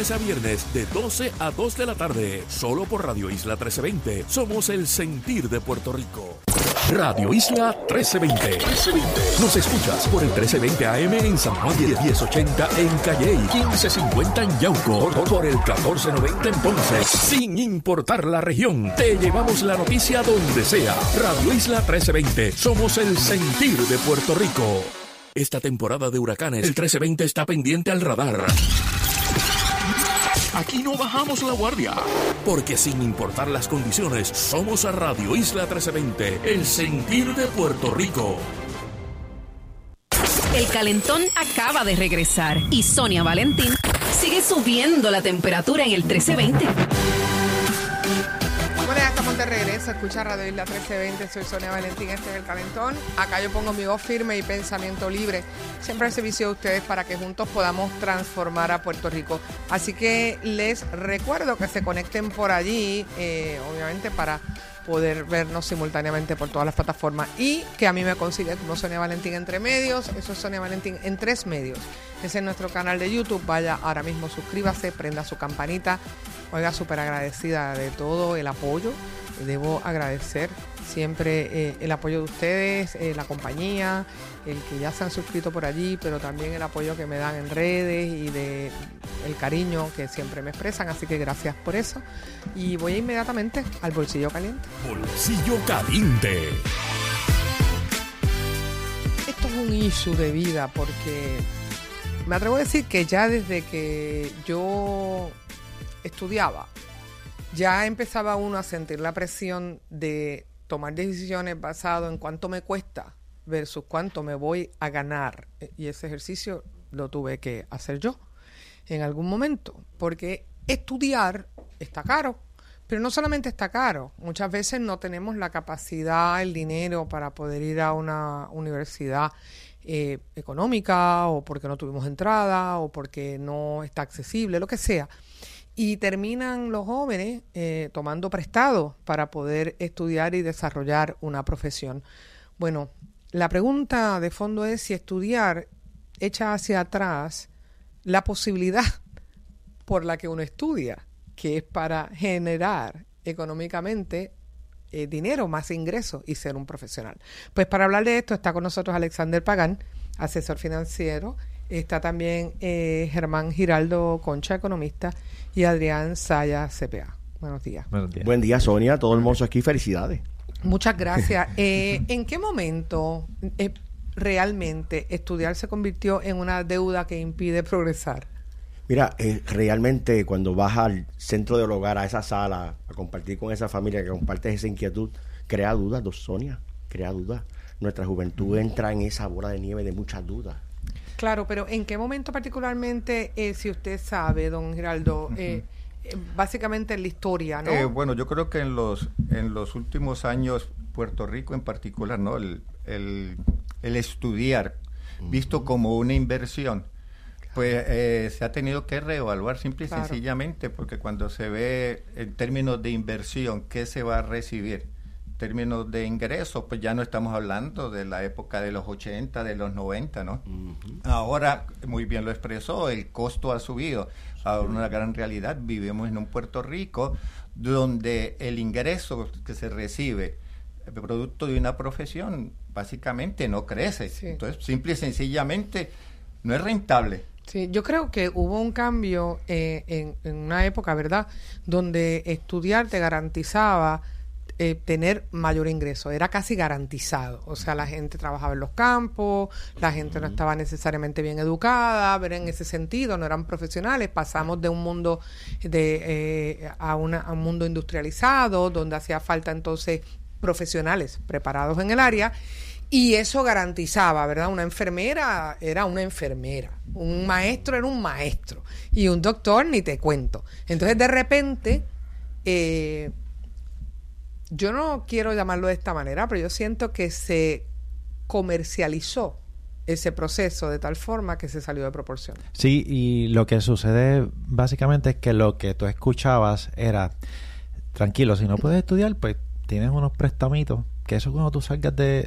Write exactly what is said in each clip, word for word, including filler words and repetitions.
lunes a viernes de doce a dos de la tarde, solo por Radio Isla trece veinte. Somos el sentir de Puerto Rico. Radio Isla trece veinte. Nos escuchas por el trece veinte A M en San Juan, diez ochenta en Calley, quince cincuenta en Yauco, por el catorce noventa en Ponce. Sin importar la región, te llevamos la noticia donde sea. Radio Isla trece veinte. Somos el sentir de Puerto Rico. Esta temporada de huracanes, el trece veinte está pendiente al radar. Aquí no bajamos la guardia, porque sin importar las condiciones, somos a Radio Isla trece veinte, el sentir de Puerto Rico. El calentón acaba de regresar y Sonia Valentín sigue subiendo la temperatura en el trece veinte. Bueno, ya estamos de regreso. Escucha Radio Isla trece veinte. Soy Sonia Valentín. Este es el calentón. Acá yo pongo mi voz firme y pensamiento libre. Siempre al servicio de ustedes para que juntos podamos transformar a Puerto Rico. Así que les recuerdo que se conecten por allí, eh, obviamente para poder vernos simultáneamente por todas las plataformas y que a mí me consiguen como Sonia Valentín Entre Medios. Eso es Sonia Valentín en tres medios. Ese es nuestro canal de YouTube. Vaya ahora mismo, suscríbase, prenda su campanita. Oiga, súper agradecida de todo el apoyo. Debo agradecer siempre eh, el apoyo de ustedes, eh, la compañía, el que ya se han suscrito por allí, pero también el apoyo que me dan en redes y de el cariño que siempre me expresan. Así que gracias por eso. Y voy inmediatamente al bolsillo caliente. Bolsillo caliente. Esto es un issue de vida porque me atrevo a decir que ya desde que yo estudiaba, ya empezaba uno a sentir la presión de tomar decisiones basado en cuánto me cuesta versus cuánto me voy a ganar. Y ese ejercicio lo tuve que hacer yo en algún momento, porque estudiar está caro, pero no solamente está caro, muchas veces no tenemos la capacidad, el dinero para poder ir a una universidad eh, económica, o porque no tuvimos entrada, o porque no está accesible, lo que sea. Y terminan los jóvenes eh, tomando prestado para poder estudiar y desarrollar una profesión. Bueno, la pregunta de fondo es si estudiar echa hacia atrás la posibilidad por la que uno estudia, que es para generar económicamente eh, dinero, más ingresos y ser un profesional. Pues para hablar de esto está con nosotros Alexander Pagán, asesor financiero. Está también eh, Germán Giraldo Concha, economista, y Adrián Saya, C P A. Buenos días. Buenos días. Buen día, Sonia. Todo hermoso aquí. Felicidades. Muchas gracias. Eh, ¿En qué momento eh, realmente estudiar se convirtió en una deuda que impide progresar? Mira, eh, realmente cuando vas al centro del hogar, a esa sala, a compartir con esa familia que compartes esa inquietud, crea dudas, dos Sonia, crea dudas. Nuestra juventud entra en esa bola de nieve de muchas dudas. Claro, pero ¿en qué momento particularmente, eh, si usted sabe, don Giraldo, eh, eh, básicamente en la historia, ¿no? Eh, bueno, yo creo que en los en los últimos años, Puerto Rico en particular, ¿no? El, el, el estudiar, uh-huh, visto como una inversión, pues eh, se ha tenido que reevaluar simple y claro. sencillamente, porque cuando se ve en términos de inversión, ¿qué se va a recibir? Términos de ingresos, pues ya no estamos hablando de la época de los ochenta, de los noventa, ¿no? Uh-huh. Ahora, muy bien lo expresó, el costo ha subido. Ahora, una gran realidad, vivimos en un Puerto Rico donde el ingreso que se recibe, el producto de una profesión, básicamente no crece. Sí. Entonces, simple y sencillamente, no es rentable. Sí, yo creo que hubo un cambio eh, en, en una época, ¿verdad?, donde estudiar te garantizaba Eh, tener mayor ingreso, era casi garantizado. O sea, la gente trabajaba en los campos, la gente no estaba necesariamente bien educada, pero en ese sentido no eran profesionales. Pasamos de un mundo de eh, a, una, a un mundo industrializado, donde hacía falta entonces profesionales preparados en el área, y eso garantizaba, ¿verdad? Una enfermera era una enfermera, un maestro era un maestro, y un doctor ni te cuento. Entonces, de repente, eh, yo no quiero llamarlo de esta manera, pero yo siento que se comercializó ese proceso de tal forma que se salió de proporción. Sí, y lo que sucede básicamente es que lo que tú escuchabas era, tranquilo, si no puedes estudiar, pues tienes unos préstamitos, que eso cuando tú salgas de,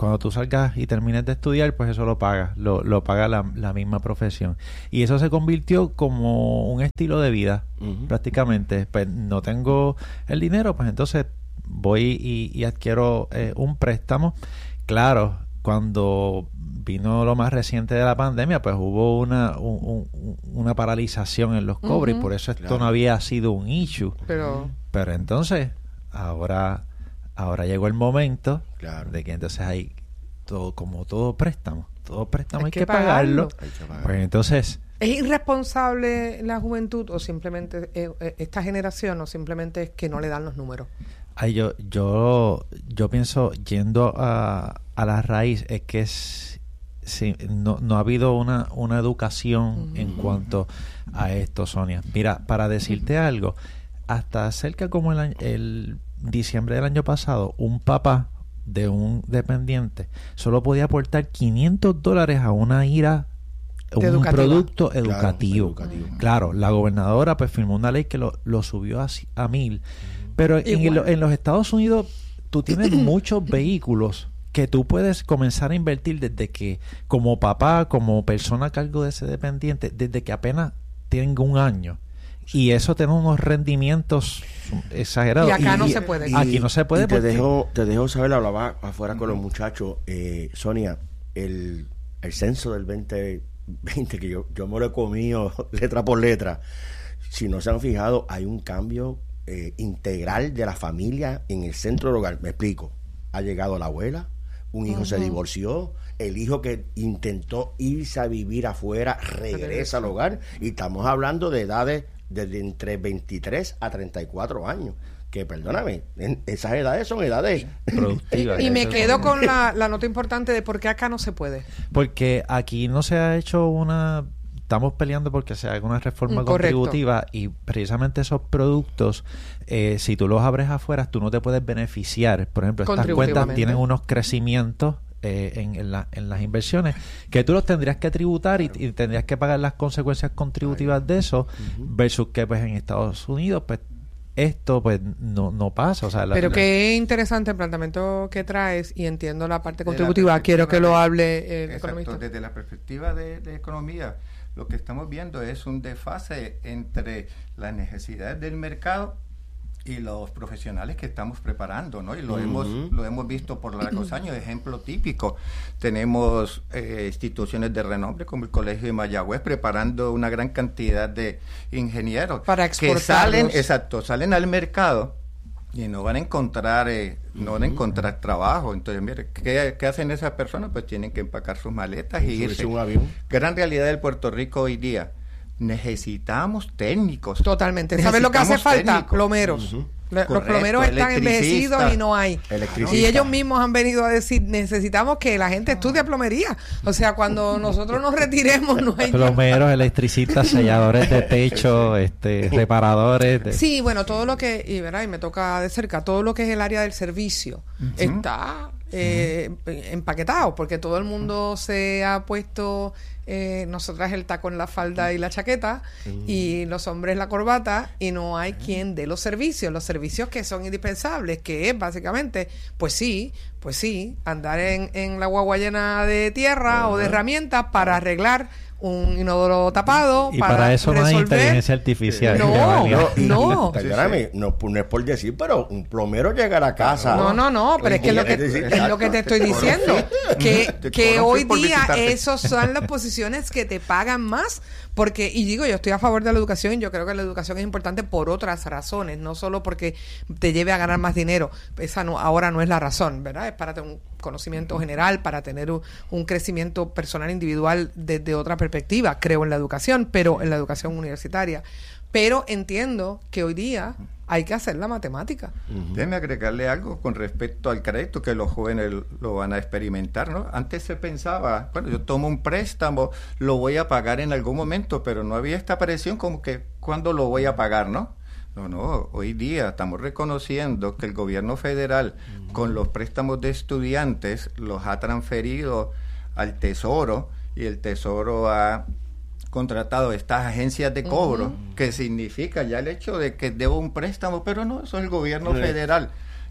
cuando tú salgas y termines de estudiar, pues eso lo pagas, lo, lo paga la, la misma profesión. Y eso se convirtió como un estilo de vida, uh-huh. prácticamente. Pues no tengo el dinero, pues entonces voy y, y adquiero eh, un préstamo. Claro, cuando vino lo más reciente de la pandemia, pues hubo una un, un, una paralización en los cobres, uh-huh. y por eso esto claro. no había sido un issue. Pero, Pero entonces, ahora... Ahora llegó el momento claro. de que entonces hay todo, como todo préstamo, todo préstamo hay, hay que, que pagarlo. pagarlo. Hay que pagarlo. Pues entonces, ¿es irresponsable la juventud o simplemente eh, esta generación o simplemente es que no le dan los números? Ay, yo, yo, yo pienso, yendo a, a la raíz, es que es, sí, no, no ha habido una, una educación uh-huh. en cuanto a esto, Sonia. Mira, para decirte uh-huh. algo, hasta cerca como el año, el diciembre del año pasado, un papá de un dependiente solo podía aportar quinientos dólares a una IRA, un educativa. producto educativo. Claro, educativo. Claro, la gobernadora pues firmó una ley que lo, lo subió a, a mil. Pero en, el, en los Estados Unidos tú tienes muchos vehículos que tú puedes comenzar a invertir desde que, como papá, como persona a cargo de ese dependiente, desde que apenas tienen un año. Y eso tiene unos rendimientos exagerados. Y acá y, no se puede. Y, aquí no se puede. Y te, porque... dejo, te dejo saber, hablaba afuera con los muchachos, eh, Sonia, el, el censo del veinte veinte, que yo, yo me lo he comido letra por letra. Si no se han fijado, hay un cambio eh, integral de la familia en el centro del hogar. Me explico. Ha llegado la abuela, un hijo uh-huh. se divorció, el hijo que intentó irse a vivir afuera regresa al hogar, y estamos hablando de edades desde entre veintitrés a treinta y cuatro años, que perdóname, en esas edades son edades productivas. Y me quedo con la, la nota importante de por qué acá no se puede. Porque aquí no se ha hecho una... Estamos peleando porque se haga una reforma mm, contributiva, y precisamente esos productos, eh, si tú los abres afuera, tú no te puedes beneficiar. Por ejemplo, estas cuentas tienen unos crecimientos Eh, en, en, la, en las inversiones que tú los tendrías que tributar y, y tendrías que pagar las consecuencias contributivas de eso, uh-huh. versus que pues en Estados Unidos pues esto pues no, no pasa. O sea, la, pero la, qué interesante el planteamiento que traes, y entiendo la parte contributiva. Quiero que lo hable el exacto, economista. Desde la perspectiva de, de economía, lo que estamos viendo es un desfase entre las necesidades del mercado y los profesionales que estamos preparando, ¿no? Y lo uh-huh. hemos lo hemos visto por largos años. Ejemplo típico, tenemos eh, instituciones de renombre como el Colegio de Mayagüez preparando una gran cantidad de ingenieros para que salen, exacto, salen al mercado y no van a encontrar eh, no van a encontrar trabajo. Entonces, mire, ¿qué, qué hacen esas personas? Pues tienen que empacar sus maletas y irse. Un avión. Gran realidad del Puerto Rico hoy día. Necesitamos técnicos. Totalmente. ¿Sabes lo que hace falta? Técnicos. Plomeros. Uh-huh. Los Correcto, plomeros están envejecidos y no hay. Y ellos mismos han venido a decir, necesitamos que la gente estudie plomería. O sea, cuando nosotros nos retiremos no hay... Plomeros, electricistas, selladores de techo, este, reparadores. De... Sí, bueno, todo lo que... Y, ¿verdad? y me toca de cerca, todo lo que es el área del servicio uh-huh. está eh, uh-huh. empaquetado, porque todo el mundo se ha puesto... Eh, nosotras el taco en la falda y la chaqueta uh-huh. y los hombres la corbata, y no hay uh-huh. quien dé los servicios, los servicios que son indispensables, que es básicamente, pues sí, pues sí, andar en, en la guagua llena de tierra uh-huh. o de herramientas para arreglar un inodoro tapado. Y para, para eso resolver... no hay inteligencia artificial. No, no. No. Perdóname, no, no es por decir, pero un plomero llega a la casa. No, no, no, pero es que es lo que, es lo que te estoy diciendo. Que, que hoy día esos son las posiciones que te pagan más. Porque, y digo, yo estoy a favor de la educación, yo creo que la educación es importante por otras razones, no solo porque te lleve a ganar más dinero. Esa no, ahora no es la razón, ¿verdad? Es para tener un conocimiento general, para tener un, un crecimiento personal individual desde otra perspectiva. Creo en la educación, pero en la educación universitaria. Pero entiendo que hoy día hay que hacer la matemática. Uh-huh. Déjeme agregarle algo con respecto al crédito, que los jóvenes lo van a experimentar, ¿no? Antes se pensaba, bueno, yo tomo un préstamo, lo voy a pagar en algún momento, pero no había esta presión como que, ¿cuándo lo voy a pagar, no? No, no, hoy día estamos reconociendo que el gobierno federal, uh-huh. con los préstamos de estudiantes, los ha transferido al Tesoro, y el Tesoro ha contratado estas agencias de cobro, uh-huh. que significa ya el hecho de que debo un préstamo, pero no, eso es el gobierno uh-huh. federal.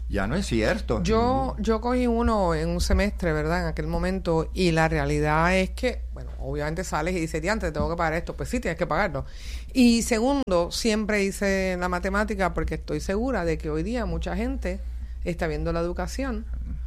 ya no es cierto. Yo, yo cogí uno en un semestre, ¿verdad? En aquel momento, y la realidad es que, bueno, obviamente sales y dices, diantre, tengo que pagar esto. Pues sí, tienes que pagarlo. Y segundo, siempre hice la matemática porque estoy segura de que hoy día mucha gente está viendo la educación,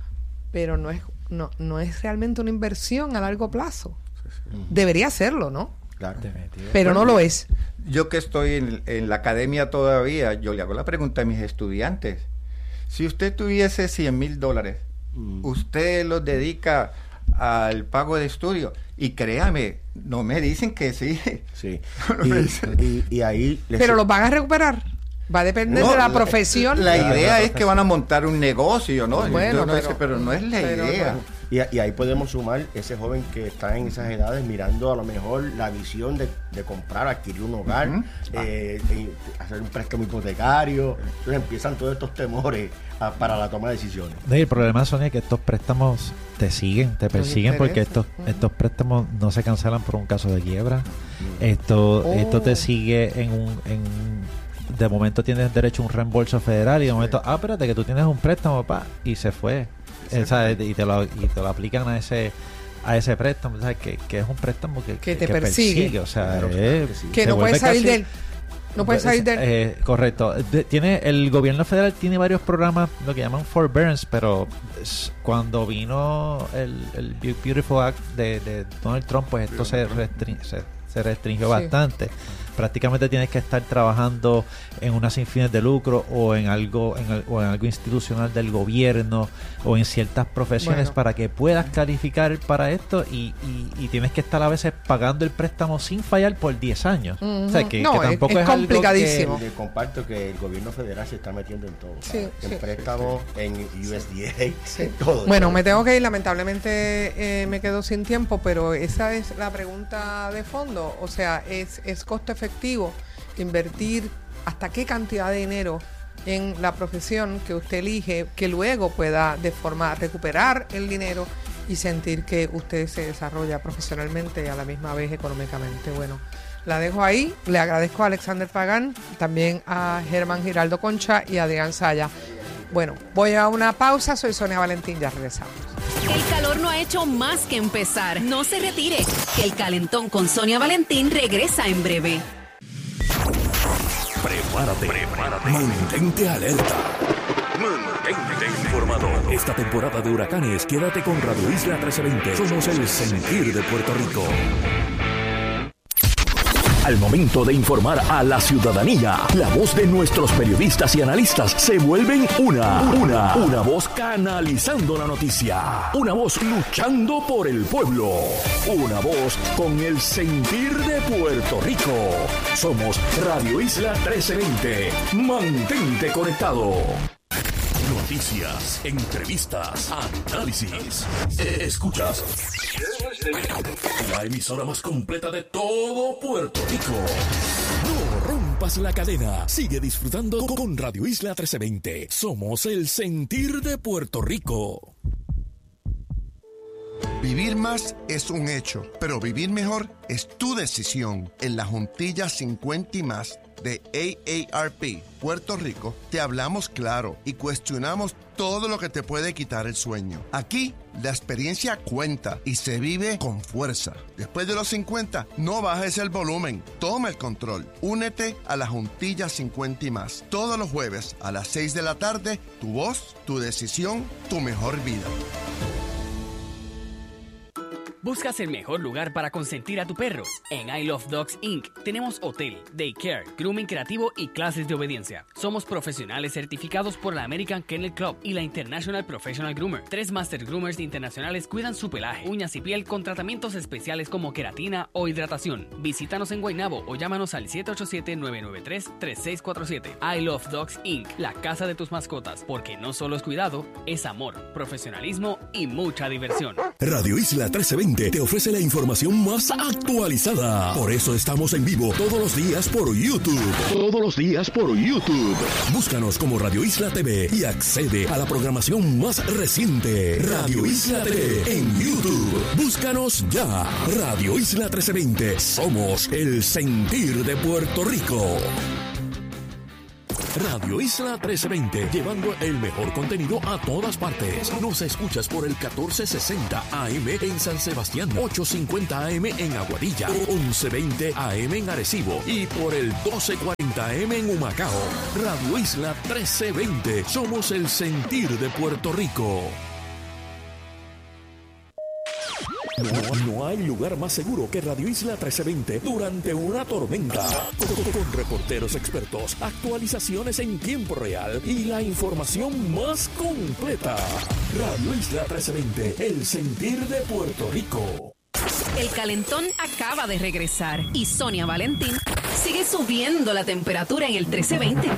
pero no es, no, no es realmente una inversión a largo plazo. Debería serlo, ¿no? Claro. Pero no lo es. Yo que estoy en, en la academia todavía, yo le hago la pregunta a mis estudiantes. Si usted tuviese cien mil dólares, mm. usted los dedica al pago de estudio. Y créame, no me dicen que sí. Sí. No y, y, y ahí... Les... ¿Pero los van a recuperar? Va a depender no, de la, la profesión. La idea es que van a montar un negocio, ¿no? Bueno, no pero, sé, pero no es la pero, idea. Y, y ahí podemos sumar ese joven que está en esas edades mirando a lo mejor la visión de, de comprar, adquirir un hogar, uh-huh. eh, eh, hacer un préstamo hipotecario. Entonces empiezan todos estos temores a, para la toma de decisiones. Y el problema, Sonia, es que estos préstamos te siguen, te persiguen porque estos, uh-huh. estos préstamos no se cancelan por un caso de quiebra. Uh-huh. Esto, oh. esto te sigue en un... En, de momento tienes derecho a un reembolso federal y de momento, sí. ah, espérate que tú tienes un préstamo, papá, y se fue. Sí. O sea, y te lo y te lo aplican a ese a ese préstamo, o sea, que, que es un préstamo que, que te que persigue. persigue, o sea, claro, eh, que, sí. que no puedes salir del no puedes salir del eh, correcto. De, tiene el gobierno federal tiene varios programas, lo que llaman forbearance, pero cuando vino el, el Beautiful Act de, de Donald Trump, pues esto se restringió se, se restringió sí. bastante. Prácticamente tienes que estar trabajando en unas sin fines de lucro o en algo en el, o en algo institucional del gobierno o en ciertas profesiones bueno. para que puedas calificar para esto y, y, y tienes que estar a veces pagando el préstamo sin fallar por diez años. Uh-huh. O sea, que, no, que tampoco es, es, es complicadísimo. Algo que, comparto que el gobierno federal se está metiendo en todo. Sí, en sí, préstamos, sí. en U S D A, sí. en todo. Bueno, todo. me tengo que ir, lamentablemente eh, me quedo sin tiempo, pero esa es la pregunta de fondo. O sea, ¿es, es costo efectivo invertir hasta qué cantidad de dinero en la profesión que usted elige, que luego pueda de forma recuperar el dinero y sentir que usted se desarrolla profesionalmente y a la misma vez económicamente? Bueno, la dejo ahí. Le agradezco a Alexander Pagán, también a Germán Giraldo Concha y a Adrián Saya. Bueno, voy a una pausa. Soy Sonia Valentín, ya regresamos. El calor no ha hecho más que empezar. No se retire, que el calentón con Sonia Valentín regresa en breve. Prepárate, prepárate, mantente alerta, mantente informado. Esta temporada de huracanes, quédate con Radio Isla trece veinte. Somos el sentir de Puerto Rico. Al momento de informar a la ciudadanía, la voz de nuestros periodistas y analistas se vuelven una, una, una voz canalizando la noticia, una voz luchando por el pueblo, una voz con el sentir de Puerto Rico. Somos Radio Isla trece veinte. Mantente conectado. Noticias, entrevistas, análisis. Escuchas la emisora más completa de todo Puerto Rico. No rompas la cadena. Sigue disfrutando con Radio Isla trece veinte. Somos el sentir de Puerto Rico. Vivir más es un hecho, pero vivir mejor es tu decisión. En la Juntilla cincuenta y más de A A R P Puerto Rico, te hablamos claro y cuestionamos todo lo que te puede quitar el sueño. Aquí, la experiencia cuenta y se vive con fuerza. Después de los cincuenta, no bajes el volumen. Toma el control. Únete a la Juntilla cincuenta y más. Todos los jueves a las seis de la tarde, tu voz, tu decisión, tu mejor vida. ¿Buscas el mejor lugar para consentir a tu perro? En I Love Dogs incorporated tenemos hotel, daycare, grooming creativo y clases de obediencia. Somos profesionales certificados por la American Kennel Club y la International Professional Groomer. Tres Master Groomers internacionales cuidan su pelaje, uñas y piel con tratamientos especiales como queratina o hidratación. Visítanos en Guaynabo o llámanos al siete ocho siete, nueve nueve tres, tres seis cuatro siete. I Love Dogs incorporated, la casa de tus mascotas, porque no solo es cuidado, es amor, profesionalismo y mucha diversión. Radio Isla trece veinte te ofrece la información más actualizada. Por eso estamos en vivo todos los días por YouTube. Todos los días por YouTube. Búscanos como Radio Isla T V y accede a la programación más reciente. Radio Isla T V en YouTube. Búscanos ya. Radio Isla trece veinte. Somos el sentir de Puerto Rico. Radio Isla trece veinte, llevando el mejor contenido a todas partes. Nos escuchas por el catorce sesenta A M en San Sebastián, ochocientos cincuenta A M en Aguadilla, once veinte A M en Arecibo y por el doce cuarenta A M en Humacao. Radio Isla trece veinte, somos el sentir de Puerto Rico. No, no hay lugar más seguro que Radio Isla trece veinte durante una tormenta. Con, con reporteros expertos, actualizaciones en tiempo real y la información más completa. Radio Isla trece veinte, el sentir de Puerto Rico. El calentón acaba de regresar y Sonia Valentín sigue subiendo la temperatura en el trece veinte.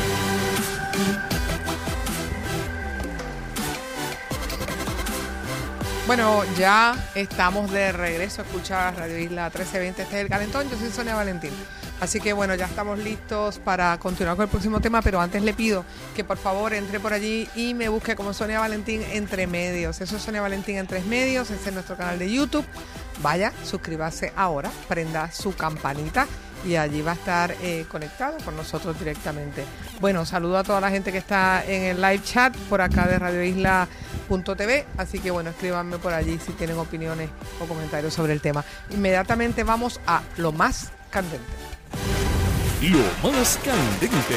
Bueno, ya estamos de regreso a escuchar Radio Isla trece veinte. Este es el calentón, yo soy Sonia Valentín. Así que bueno, ya estamos listos para continuar con el próximo tema, pero antes le pido que por favor entre por allí y me busque como Sonia Valentín Entre Medios. Eso es Sonia Valentín Entre Medios, ese es nuestro canal de YouTube. Vaya, suscríbase ahora, prenda su campanita y allí va a estar eh, conectado con nosotros directamente. Bueno, saludo a toda la gente que está en el live chat por acá de radio isla punto t v, así que bueno, escríbanme por allí si tienen opiniones o comentarios sobre el tema. Inmediatamente vamos a lo más candente. Lo más candente.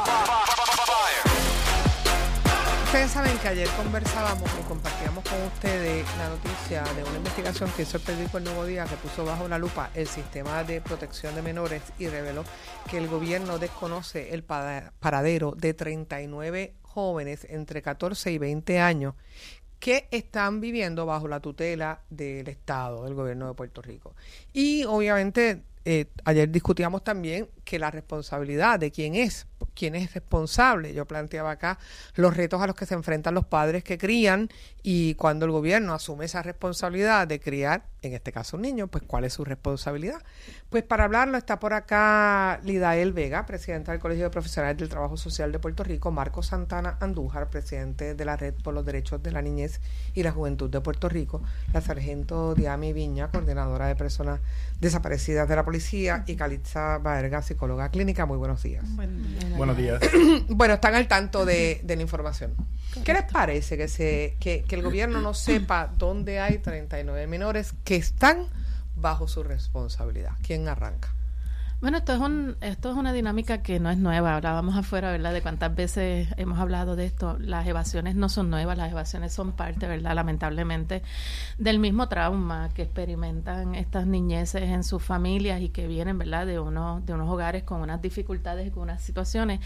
Ustedes saben que ayer conversábamos y compartíamos con ustedes la noticia de una investigación que hizo el periódico El Nuevo Día, que puso bajo la lupa el sistema de protección de menores y reveló que el gobierno desconoce el paradero de treinta y nueve jóvenes entre catorce y veinte años que están viviendo bajo la tutela del Estado, del gobierno de Puerto Rico. Y obviamente eh, ayer discutíamos también que la responsabilidad de quién es, quién es responsable. Yo planteaba acá los retos a los que se enfrentan los padres que crían y cuando el gobierno asume esa responsabilidad de criar, en este caso un niño, pues ¿cuál es su responsabilidad? Pues para hablarlo está por acá Lidael Vega, presidenta del Colegio de Profesionales del Trabajo Social de Puerto Rico, Marco Santana Andújar, presidente de la Red por los Derechos de la Niñez y la Juventud de Puerto Rico, la sargento Diami Viña, coordinadora de personas desaparecidas de la policía, y Calitza Baerga, psicóloga clínica. Muy buenos días. Buen día. Buenos días. Bueno, están al tanto de, de la información. ¿Qué les parece que se que, que el gobierno no sepa dónde hay treinta y nueve menores que están bajo su responsabilidad? ¿Quién arranca? Bueno, esto es un esto es una dinámica que no es nueva. Hablábamos afuera, ¿verdad?, de cuántas veces hemos hablado de esto. Las evasiones no son nuevas, las evasiones son parte, ¿verdad?, lamentablemente, del mismo trauma que experimentan estas niñeces en sus familias y que vienen, ¿verdad?, de unos de unos hogares con unas dificultades y con unas situaciones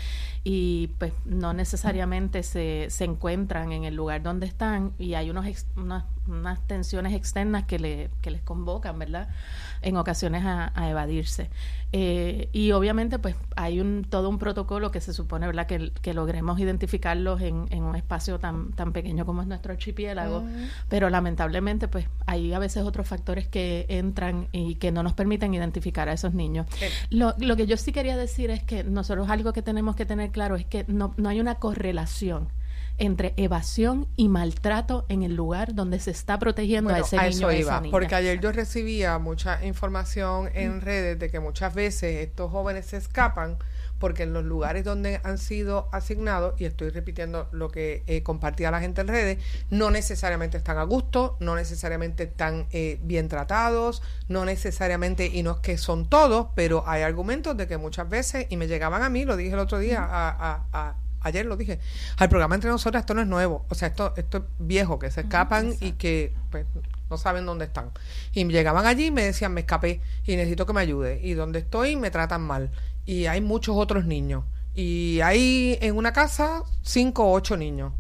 y pues no necesariamente se, se encuentran en el lugar donde están y hay unos ex, unas, unas tensiones externas que, le, que les convocan, ¿verdad?, en ocasiones a, a evadirse. Eh, y obviamente pues hay un todo un protocolo que se supone, ¿verdad?, que, que logremos identificarlos en, en un espacio tan tan pequeño como es nuestro archipiélago, uh-huh. Pero lamentablemente pues hay a veces otros factores que entran y que no nos permiten identificar a esos niños. Okay. Lo, lo que yo sí quería decir es que nosotros algo que tenemos que tener claro es que no, no hay una correlación entre evasión y maltrato en el lugar donde se está protegiendo bueno, a ese a niño o esa niña. Porque ayer yo recibía mucha información en mm. redes de que muchas veces estos jóvenes se escapan porque en los lugares donde han sido asignados, y estoy repitiendo lo que eh, compartía la gente en redes, no necesariamente están a gusto, no necesariamente están eh, bien tratados, no necesariamente, y no es que son todos, pero hay argumentos de que muchas veces, y me llegaban a mí, lo dije el otro día, a, a, a ayer lo dije, al programa Entre Nosotras, esto no es nuevo, o sea, esto esto es viejo, que se escapan uh-huh, y que pues no saben dónde están. Y llegaban allí y me decían, me escapé y necesito que me ayude, y donde estoy me tratan mal, y hay muchos otros niños, y hay en una casa cinco o ocho niños.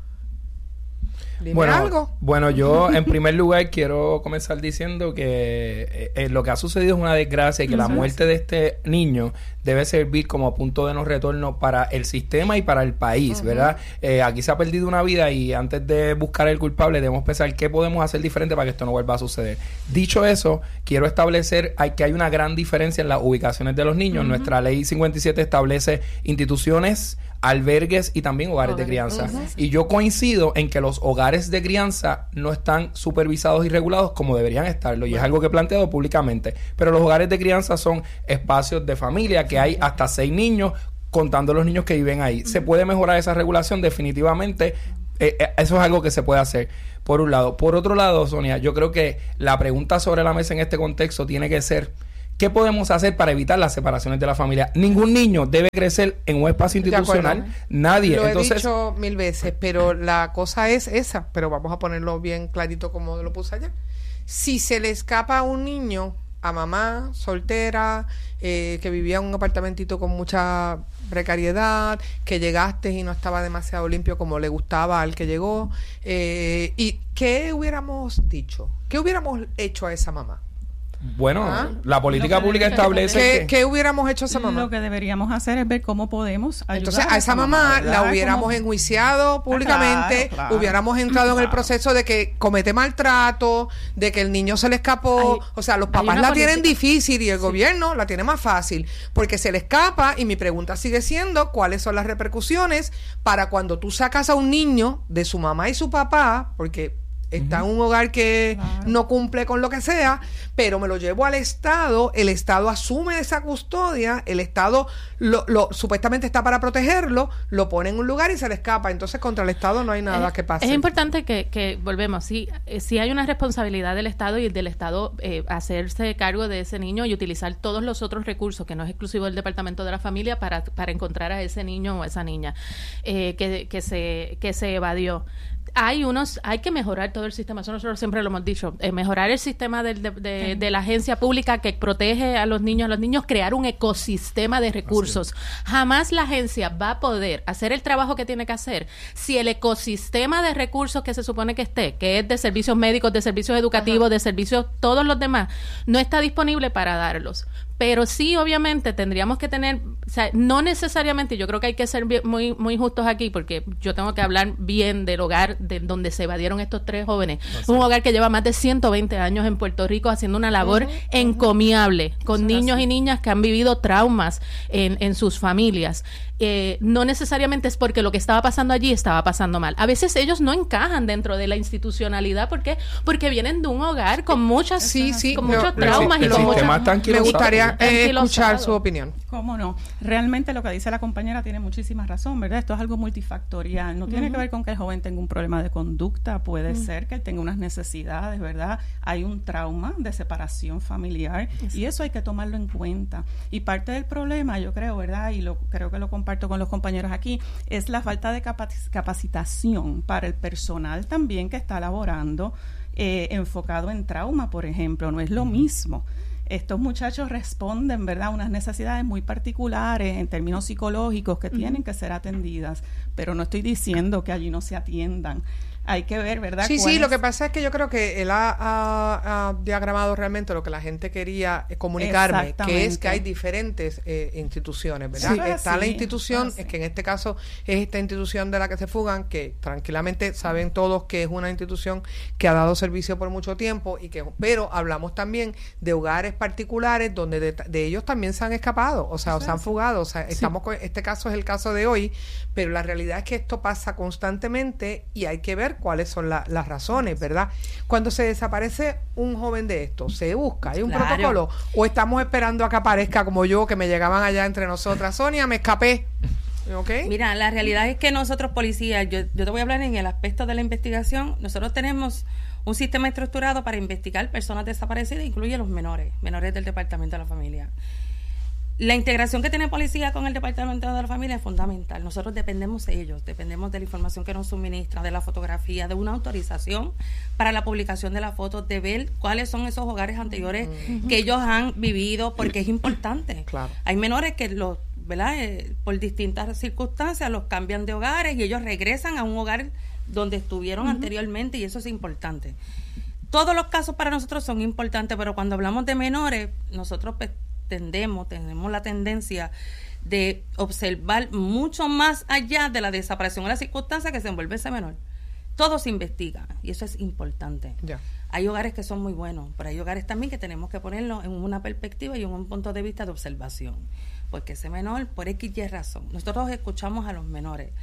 Dime bueno, algo. Bueno, yo en primer lugar quiero comenzar diciendo que eh, eh, lo que ha sucedido es una desgracia y que uh-huh. la muerte de este niño debe servir como punto de no retorno para el sistema y para el país, uh-huh. ¿verdad? Eh, aquí se ha perdido una vida y antes de buscar el culpable debemos pensar qué podemos hacer diferente para que esto no vuelva a suceder. Dicho eso, quiero establecer hay, que hay una gran diferencia en las ubicaciones de los niños. Uh-huh. Nuestra ley cincuenta y siete establece instituciones, albergues y también hogares okay. de crianza. Uh-huh. Y yo coincido en que los hogares de crianza no están supervisados y regulados como deberían estarlo, y bueno. es algo que he planteado públicamente. Pero los hogares de crianza son espacios de familia que hay hasta seis niños contando los niños que viven ahí. ¿Se puede mejorar esa regulación? Definitivamente. Eh, eh, eso es algo que se puede hacer, por un lado. Por otro lado, Sonia, yo creo que la pregunta sobre la mesa en este contexto tiene que ser: ¿qué podemos hacer para evitar las separaciones de la familia? Ningún niño debe crecer en un espacio institucional. Nadie. Lo Entonces, he dicho mil veces, pero la cosa es esa. Pero vamos a ponerlo bien clarito como lo puse ayer. Si se le escapa a un niño, a mamá soltera, eh, que vivía en un apartamentito con mucha precariedad, que llegaste y no estaba demasiado limpio como le gustaba al que llegó, eh, ¿y qué hubiéramos dicho? ¿Qué hubiéramos hecho a esa mamá? Bueno, ¿Ah? la política pública establece ¿Qué, que... ¿Qué hubiéramos hecho a esa mamá? Lo que deberíamos hacer es ver cómo podemos ayudar. Entonces a esa mamá, ¿verdad? la hubiéramos Como... enjuiciado públicamente, claro, claro, hubiéramos entrado claro. en el proceso de que comete maltrato, de que el niño se le escapó. Hay, o sea, los papás la política. tienen difícil y el Sí. gobierno la tiene más fácil porque se le escapa. Y mi pregunta sigue siendo: ¿cuáles son las repercusiones para cuando tú sacas a un niño de su mamá y su papá? Porque está en un hogar que Claro. no cumple con lo que sea, pero me lo llevo al Estado, el Estado asume esa custodia, el Estado lo, lo supuestamente está para protegerlo, lo pone en un lugar y se le escapa. Entonces contra el Estado no hay nada es, que pase. Es importante que, que volvemos, sí, eh, sí hay una responsabilidad del Estado y del Estado eh, hacerse cargo de ese niño y utilizar todos los otros recursos, que no es exclusivo del Departamento de la Familia, para, para encontrar a ese niño o esa niña eh, que, que, se, que se evadió. Hay unos, hay que mejorar todo el sistema, eso nosotros siempre lo hemos dicho, eh, mejorar el sistema del, de, de, de la agencia pública que protege a los niños, a los niños, crear un ecosistema de recursos. Jamás la agencia va a poder hacer el trabajo que tiene que hacer si el ecosistema de recursos que se supone que esté, que es de servicios médicos, de servicios educativos, Ajá. de servicios, todos los demás, no está disponible para darlos. Pero sí, obviamente, tendríamos que tener, o sea, no necesariamente, yo creo que hay que ser bien, muy muy justos aquí, porque yo tengo que hablar bien del hogar de donde se evadieron estos tres jóvenes. Es un hogar que lleva más de ciento veinte años en Puerto Rico haciendo una labor uh-huh, encomiable, uh-huh. con Eso niños y niñas que han vivido traumas en, en sus familias. Eh, no necesariamente es porque lo que estaba pasando allí estaba pasando mal. A veces ellos no encajan dentro de la institucionalidad. ¿Por qué? Porque vienen de un hogar con muchas, sí, sí, con pero, muchos pero, traumas el, y con muchas... Me gustaría eh, escuchar su opinión. ¿Cómo no? Realmente lo que dice la compañera tiene muchísima razón, ¿verdad? Esto es algo multifactorial. No uh-huh. tiene que ver con que el joven tenga un problema de conducta. Puede uh-huh. ser que él tenga unas necesidades, ¿verdad? Hay un trauma de separación familiar Exacto. y eso hay que tomarlo en cuenta. Y parte del problema, yo creo, ¿verdad? Y lo creo que lo comparto con los compañeros aquí, es la falta de capac- capacitación para el personal también que está laborando eh, enfocado en trauma, por ejemplo. No es lo mismo. Estos muchachos responden, ¿verdad?, a unas necesidades muy particulares en términos psicológicos que uh-huh. tienen que ser atendidas, pero no estoy diciendo que allí no se atiendan. Hay que ver, ¿verdad? Sí, sí, es? Lo que pasa es que yo creo que él ha, ha, ha diagramado realmente lo que la gente quería comunicarme, que es que hay diferentes eh, instituciones, ¿verdad? Sí, Está sí, la institución, sí. es que en este caso es esta institución de la que se fugan, que tranquilamente saben todos que es una institución que ha dado servicio por mucho tiempo, y que pero hablamos también de hogares particulares donde de, de ellos también se han escapado, o sea, o se han fugado, o sea, sí. estamos con, este caso es el caso de hoy, pero la realidad es que esto pasa constantemente y hay que ver cuáles son la, las razones, ¿verdad? Cuando se desaparece un joven de esto, ¿se busca? ¿Hay un claro. protocolo? ¿O estamos esperando a que aparezca como yo, que me llegaban allá entre nosotras? Sonia, me escapé. ¿Okay? Mira, la realidad es que nosotros policías, yo, yo te voy a hablar en el aspecto de la investigación, nosotros tenemos un sistema estructurado para investigar personas desaparecidas, incluye los menores, menores del Departamento de la Familia. La integración que tiene policía con el Departamento de la Familia es fundamental. Nosotros dependemos de ellos, dependemos de la información que nos suministran, de la fotografía, de una autorización para la publicación de las fotos, de ver cuáles son esos hogares anteriores uh-huh. que ellos han vivido, porque es importante. Claro. Hay menores que los, ¿verdad? Eh, por distintas circunstancias los cambian de hogares y ellos regresan a un hogar donde estuvieron uh-huh. anteriormente, y eso es importante. Todos los casos para nosotros son importantes, pero cuando hablamos de menores, nosotros pues, tendemos, tenemos la tendencia de observar mucho más allá de la desaparición o la circunstancia que se envuelve ese menor. Todo se investiga y eso es importante. Yeah. Hay hogares que son muy buenos, pero hay hogares también que tenemos que ponerlo en una perspectiva y en un punto de vista de observación. Porque ese menor, por X y razón, nosotros escuchamos a los menores.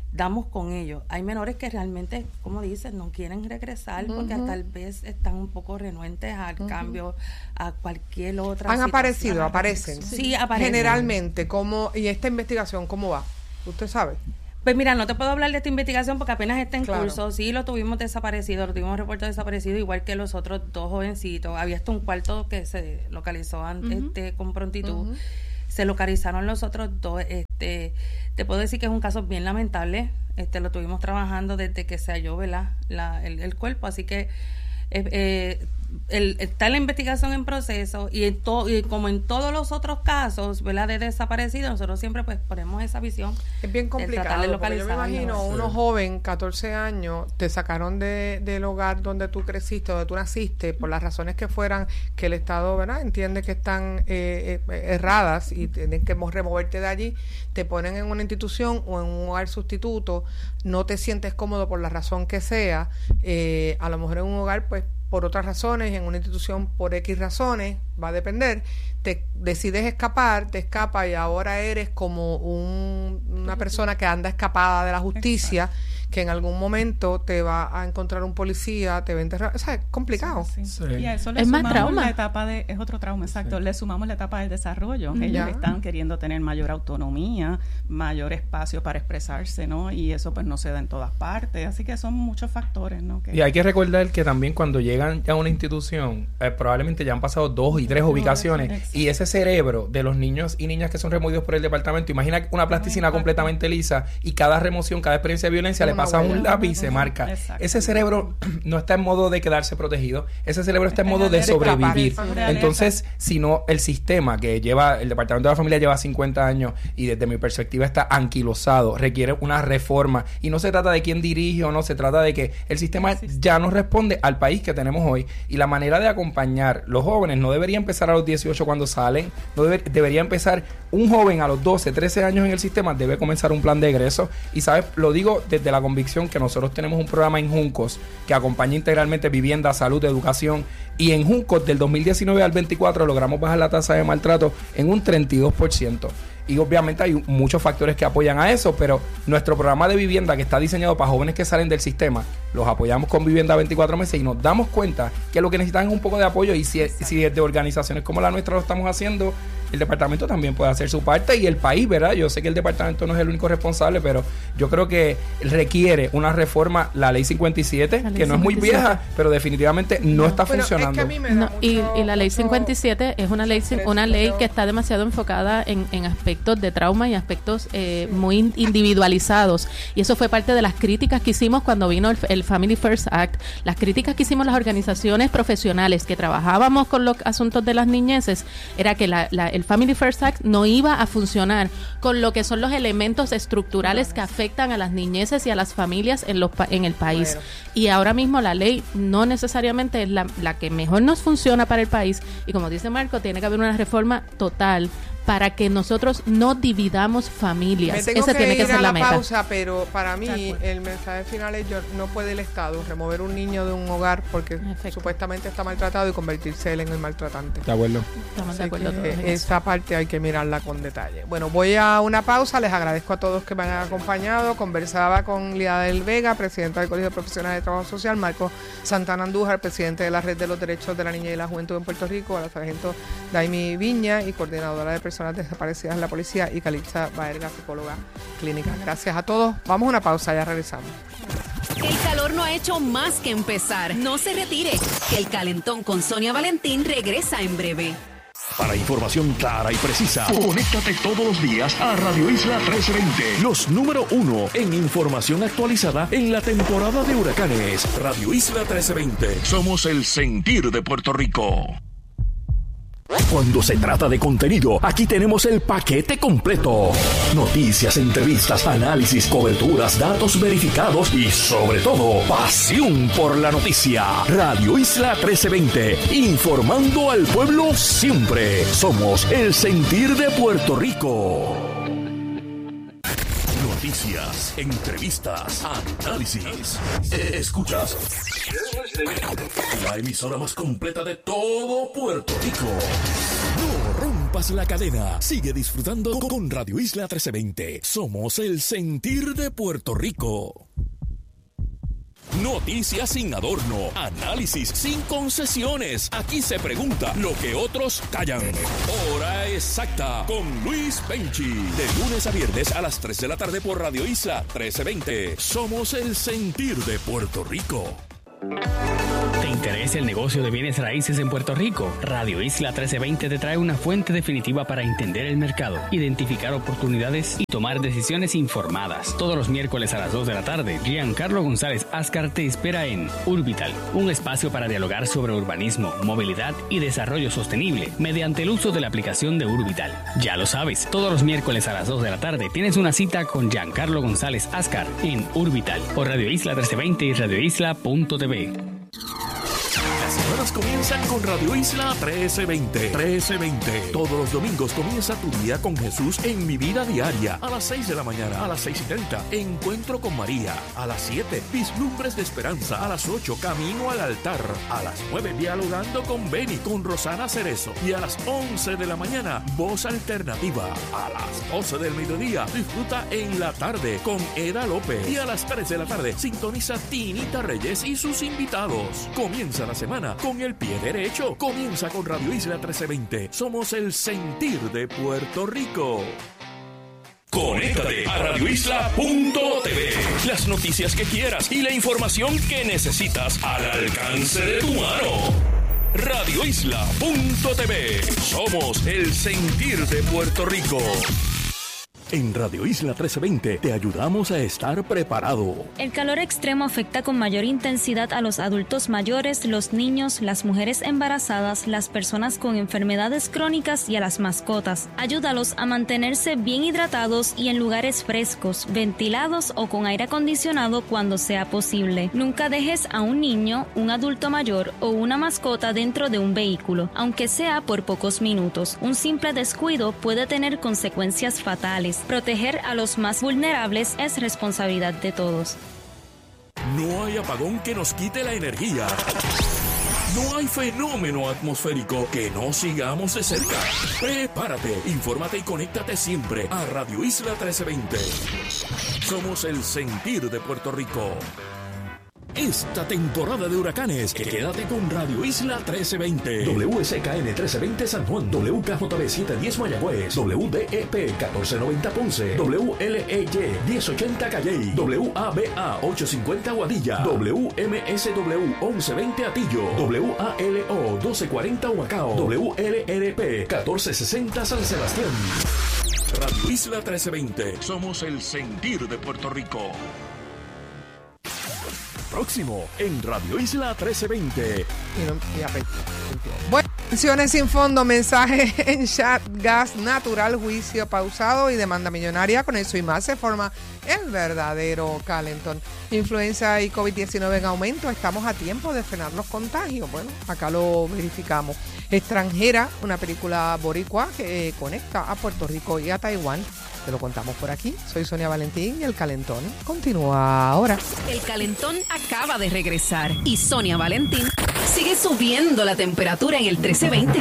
damos con ellos. Hay menores que realmente, como dices, no quieren regresar porque Ujú. tal vez están un poco renuentes al Ujú. cambio, a cualquier otra Han situación. aparecido, aparecen. Sí, aparecen. Generalmente, ¿cómo, y esta investigación cómo va? ¿Usted sabe? Pues mira, no te puedo hablar de esta investigación porque apenas está en Claro. curso. Sí, lo tuvimos desaparecido, lo tuvimos reportado desaparecido, igual que los otros dos jovencitos. Había hasta un cuarto que se localizó antes, Ujú. este, con prontitud. Ujú. Se localizaron los otros dos. Este, te puedo decir que es un caso bien lamentable. Este, lo tuvimos trabajando desde que se halló, ¿verdad? La, el, el cuerpo, así que eh, eh, el, está la investigación en proceso y, en to, y como en todos los otros casos, ¿verdad? De desaparecidos, nosotros siempre pues ponemos esa visión. Es bien de complicado, tratar de porque yo me localizarlo. imagino Sí. uno joven, catorce años, te sacaron de, del hogar donde tú creciste, donde tú naciste, por las razones que fueran, que el Estado, ¿verdad?, entiende que están eh, eh, erradas y tienen que mo- removerte de allí, te ponen en una institución o en un hogar sustituto, no te sientes cómodo por la razón que sea, eh, a lo mejor en un hogar, pues, por otras razones, en una institución por X razones, va a depender, te decides escapar, te escapas y ahora eres como un, una persona que anda escapada de la justicia, que en algún momento te va a encontrar un policía, te va a enterrar, o sea, es complicado. Sí, sí. Y a eso le Es más sumamos trauma. la etapa de, es otro trauma, exacto, le sumamos la etapa del desarrollo. Mm, Ellos ya. están queriendo tener mayor autonomía, mayor espacio para expresarse, ¿no? Y eso pues no se da en todas partes, así que son muchos factores, ¿no? Que Y hay que recordar que también cuando llegan a una institución, eh, probablemente ya han pasado dos y tres ubicaciones, Exacto. y ese cerebro de los niños y niñas que son removidos por el departamento, imagina una plasticina completamente lisa y cada remoción, cada experiencia de violencia le Una pasa un huella. lápiz y se marca. Exacto. Ese cerebro no está en modo de quedarse protegido, ese cerebro está en modo de alerta, sobrevivir. de alerta. Entonces, si no, el sistema que lleva, el Departamento de la Familia lleva cincuenta años y desde mi perspectiva está anquilosado, requiere una reforma, y no se trata de quién dirige o no, se trata de que el sistema ya no responde al país que tenemos hoy, y la manera de acompañar los jóvenes no debería empezar a los dieciocho cuando salen, no debe- debería empezar un joven a los doce, trece años en el sistema, debe comenzar un plan de egreso, y sabes, lo digo desde la convicción que nosotros tenemos un programa en Juncos que acompaña integralmente vivienda, salud, educación, y en Juncos del dos mil diecinueve al veinticuatro logramos bajar la tasa de maltrato en un treinta y dos por ciento. Y obviamente hay muchos factores que apoyan a eso, pero nuestro programa de vivienda, que está diseñado para jóvenes que salen del sistema, los apoyamos con vivienda veinticuatro meses, y nos damos cuenta que lo que necesitan es un poco de apoyo, y si, si desde organizaciones como la nuestra lo estamos haciendo, el departamento también puede hacer su parte, y el país, ¿verdad? Yo sé que el departamento no es el único responsable, pero yo creo que requiere una reforma, la ley cincuenta y siete, La ley que no es muy cincuenta y siete. vieja, pero definitivamente no, está Bueno, es que a funcionando. mí me da No, y, mucho- y la ley mucho- cincuenta y siete es una ley cin- una ley que está demasiado enfocada en, en aspectos de trauma y aspectos eh, muy in- individualizados, y eso fue parte de las críticas que hicimos cuando vino el, el Family First Act, las críticas que hicimos las organizaciones profesionales que trabajábamos con los asuntos de las niñeces, era que la, la- el Family First Act no iba a funcionar con lo que son los elementos estructurales que afectan a las niñeces y a las familias en los pa- en el país. Bueno. Y ahora mismo la ley no necesariamente es la, la que mejor nos funciona para el país, y como dice Marco, tiene que haber una reforma total para que nosotros no dividamos familias. Me tengo Esa que tiene que ir ser a la la meta. pausa, pero para De mí acuerdo. el mensaje final es: yo, no puede el Estado remover un niño de un hogar porque Efecto. supuestamente está maltratado y convertirse él en el maltratante. De acuerdo. Estamos de Así acuerdo que todos en eso. esa parte hay que mirarla con detalle. Bueno, voy a una pausa. Les agradezco a todos que me han acompañado. Conversaba con Lía del Vega, presidenta del Colegio de Profesionales de Trabajo Social, Marco Santana Andújar, presidente de la Red de los Derechos de la Niña y la Juventud en Puerto Rico, a la sargento Daimi Viña y coordinadora de personas desaparecidas en la policía, y Calitza Baerga, psicóloga clínica. Gracias a todos. Vamos a una pausa, ya regresamos. El calor no ha hecho más que empezar. No se retire, que el calentón con Sonia Valentín regresa en breve. Para información clara y precisa, conéctate todos los días a Radio Isla trece veinte. Los número uno en información actualizada en la temporada de huracanes. Radio Isla trece veinte. Somos el sentir de Puerto Rico. Cuando se trata de contenido, aquí tenemos el paquete completo. Noticias, entrevistas, análisis, coberturas, datos verificados y, sobre todo, pasión por la noticia. Radio Isla trece veinte, informando al pueblo siempre. Somos el sentir de Puerto Rico. Noticias, entrevistas, análisis. Escuchas La emisora más completa de todo Puerto Rico. No rompas la cadena. Sigue disfrutando con Radio Isla trece veinte. Somos el sentir de Puerto Rico. Noticias sin adorno, análisis sin concesiones. Aquí se pregunta lo que otros callan. Hora exacta con Luis Penchi. De lunes a viernes a las tres de la tarde por Radio Isla trece veinte. Somos el sentir de Puerto Rico. ¿Te interesa el negocio de bienes raíces en Puerto Rico? Radio Isla trece veinte te trae una fuente definitiva para entender el mercado, identificar oportunidades y tomar decisiones informadas. Todos los miércoles a las dos de la tarde, Giancarlo González Ascar te espera en Urbital, un espacio para dialogar sobre urbanismo, movilidad y desarrollo sostenible mediante el uso de la aplicación de Urbital. Ya lo sabes, todos los miércoles a las dos de la tarde tienes una cita con Giancarlo González Ascar en Urbital por Radio Isla trece veinte y radio isla punto t v. Las semanas comienzan con Radio Isla trece veinte. trece veinte. Todos los domingos comienza tu día con Jesús en Mi Vida Diaria. A las seis de la mañana, a las seis y treinta, Encuentro con María. A las siete, Vislumbres de Esperanza. A las ocho, Camino al Altar. A las nueve, Dialogando con Beni, con Rosana Cerezo. Y a las once de la mañana, Voz Alternativa. A las doce del mediodía, disfruta En la Tarde con Eda López. Y a las tres de la tarde, sintoniza Tinita Reyes y sus invitados. Comienza la semana con el pie derecho. Comienza con Radio Isla trece veinte. Somos el sentir de Puerto Rico. Conéctate a radio isla punto t v. Las noticias que quieras y la información que necesitas al alcance de tu mano. radio isla punto t v. Somos el sentir de Puerto Rico. En Radio Isla trece veinte te ayudamos a estar preparado. El calor extremo afecta con mayor intensidad a los adultos mayores, los niños, las mujeres embarazadas, las personas con enfermedades crónicas y a las mascotas. Ayúdalos a mantenerse bien hidratados y en lugares frescos, ventilados o con aire acondicionado cuando sea posible. Nunca dejes a un niño, un adulto mayor o una mascota dentro de un vehículo, aunque sea por pocos minutos. Un simple descuido puede tener consecuencias fatales. Proteger a los más vulnerables es responsabilidad de todos. No hay apagón que nos quite la energía. No hay fenómeno atmosférico que no sigamos de cerca. Prepárate, infórmate y conéctate siempre a Radio Isla trece veinte. Somos el sentir de Puerto Rico. Esta temporada de huracanes, quédate con Radio Isla trece veinte. W S K N trece veinte San Juan, W K J B setecientos diez Mayagüez, W D E P catorce noventa Ponce, W L E Y diez ochenta Calley, W A B A ochocientos cincuenta Guadilla, W M S W once veinte Atillo, W A L O doce cuarenta Humacao, W L R P catorce sesenta San Sebastián. Radio Isla trece veinte. Somos el sentir de Puerto Rico. Próximo en Radio Isla trece veinte. Bueno, pensiones sin fondo, mensaje en chat, gas natural, juicio pausado y demanda millonaria. Con eso y más se forma el verdadero calentón. Influenza y COVID diecinueve en aumento. Estamos a tiempo de frenar los contagios. Bueno, acá lo verificamos. Extranjera, una película boricua que conecta a Puerto Rico y a Taiwán. Te lo contamos por aquí. Soy Sonia Valentín y el calentón continúa ahora. El calentón acaba de regresar y Sonia Valentín sigue subiendo la temperatura en el trece veinte.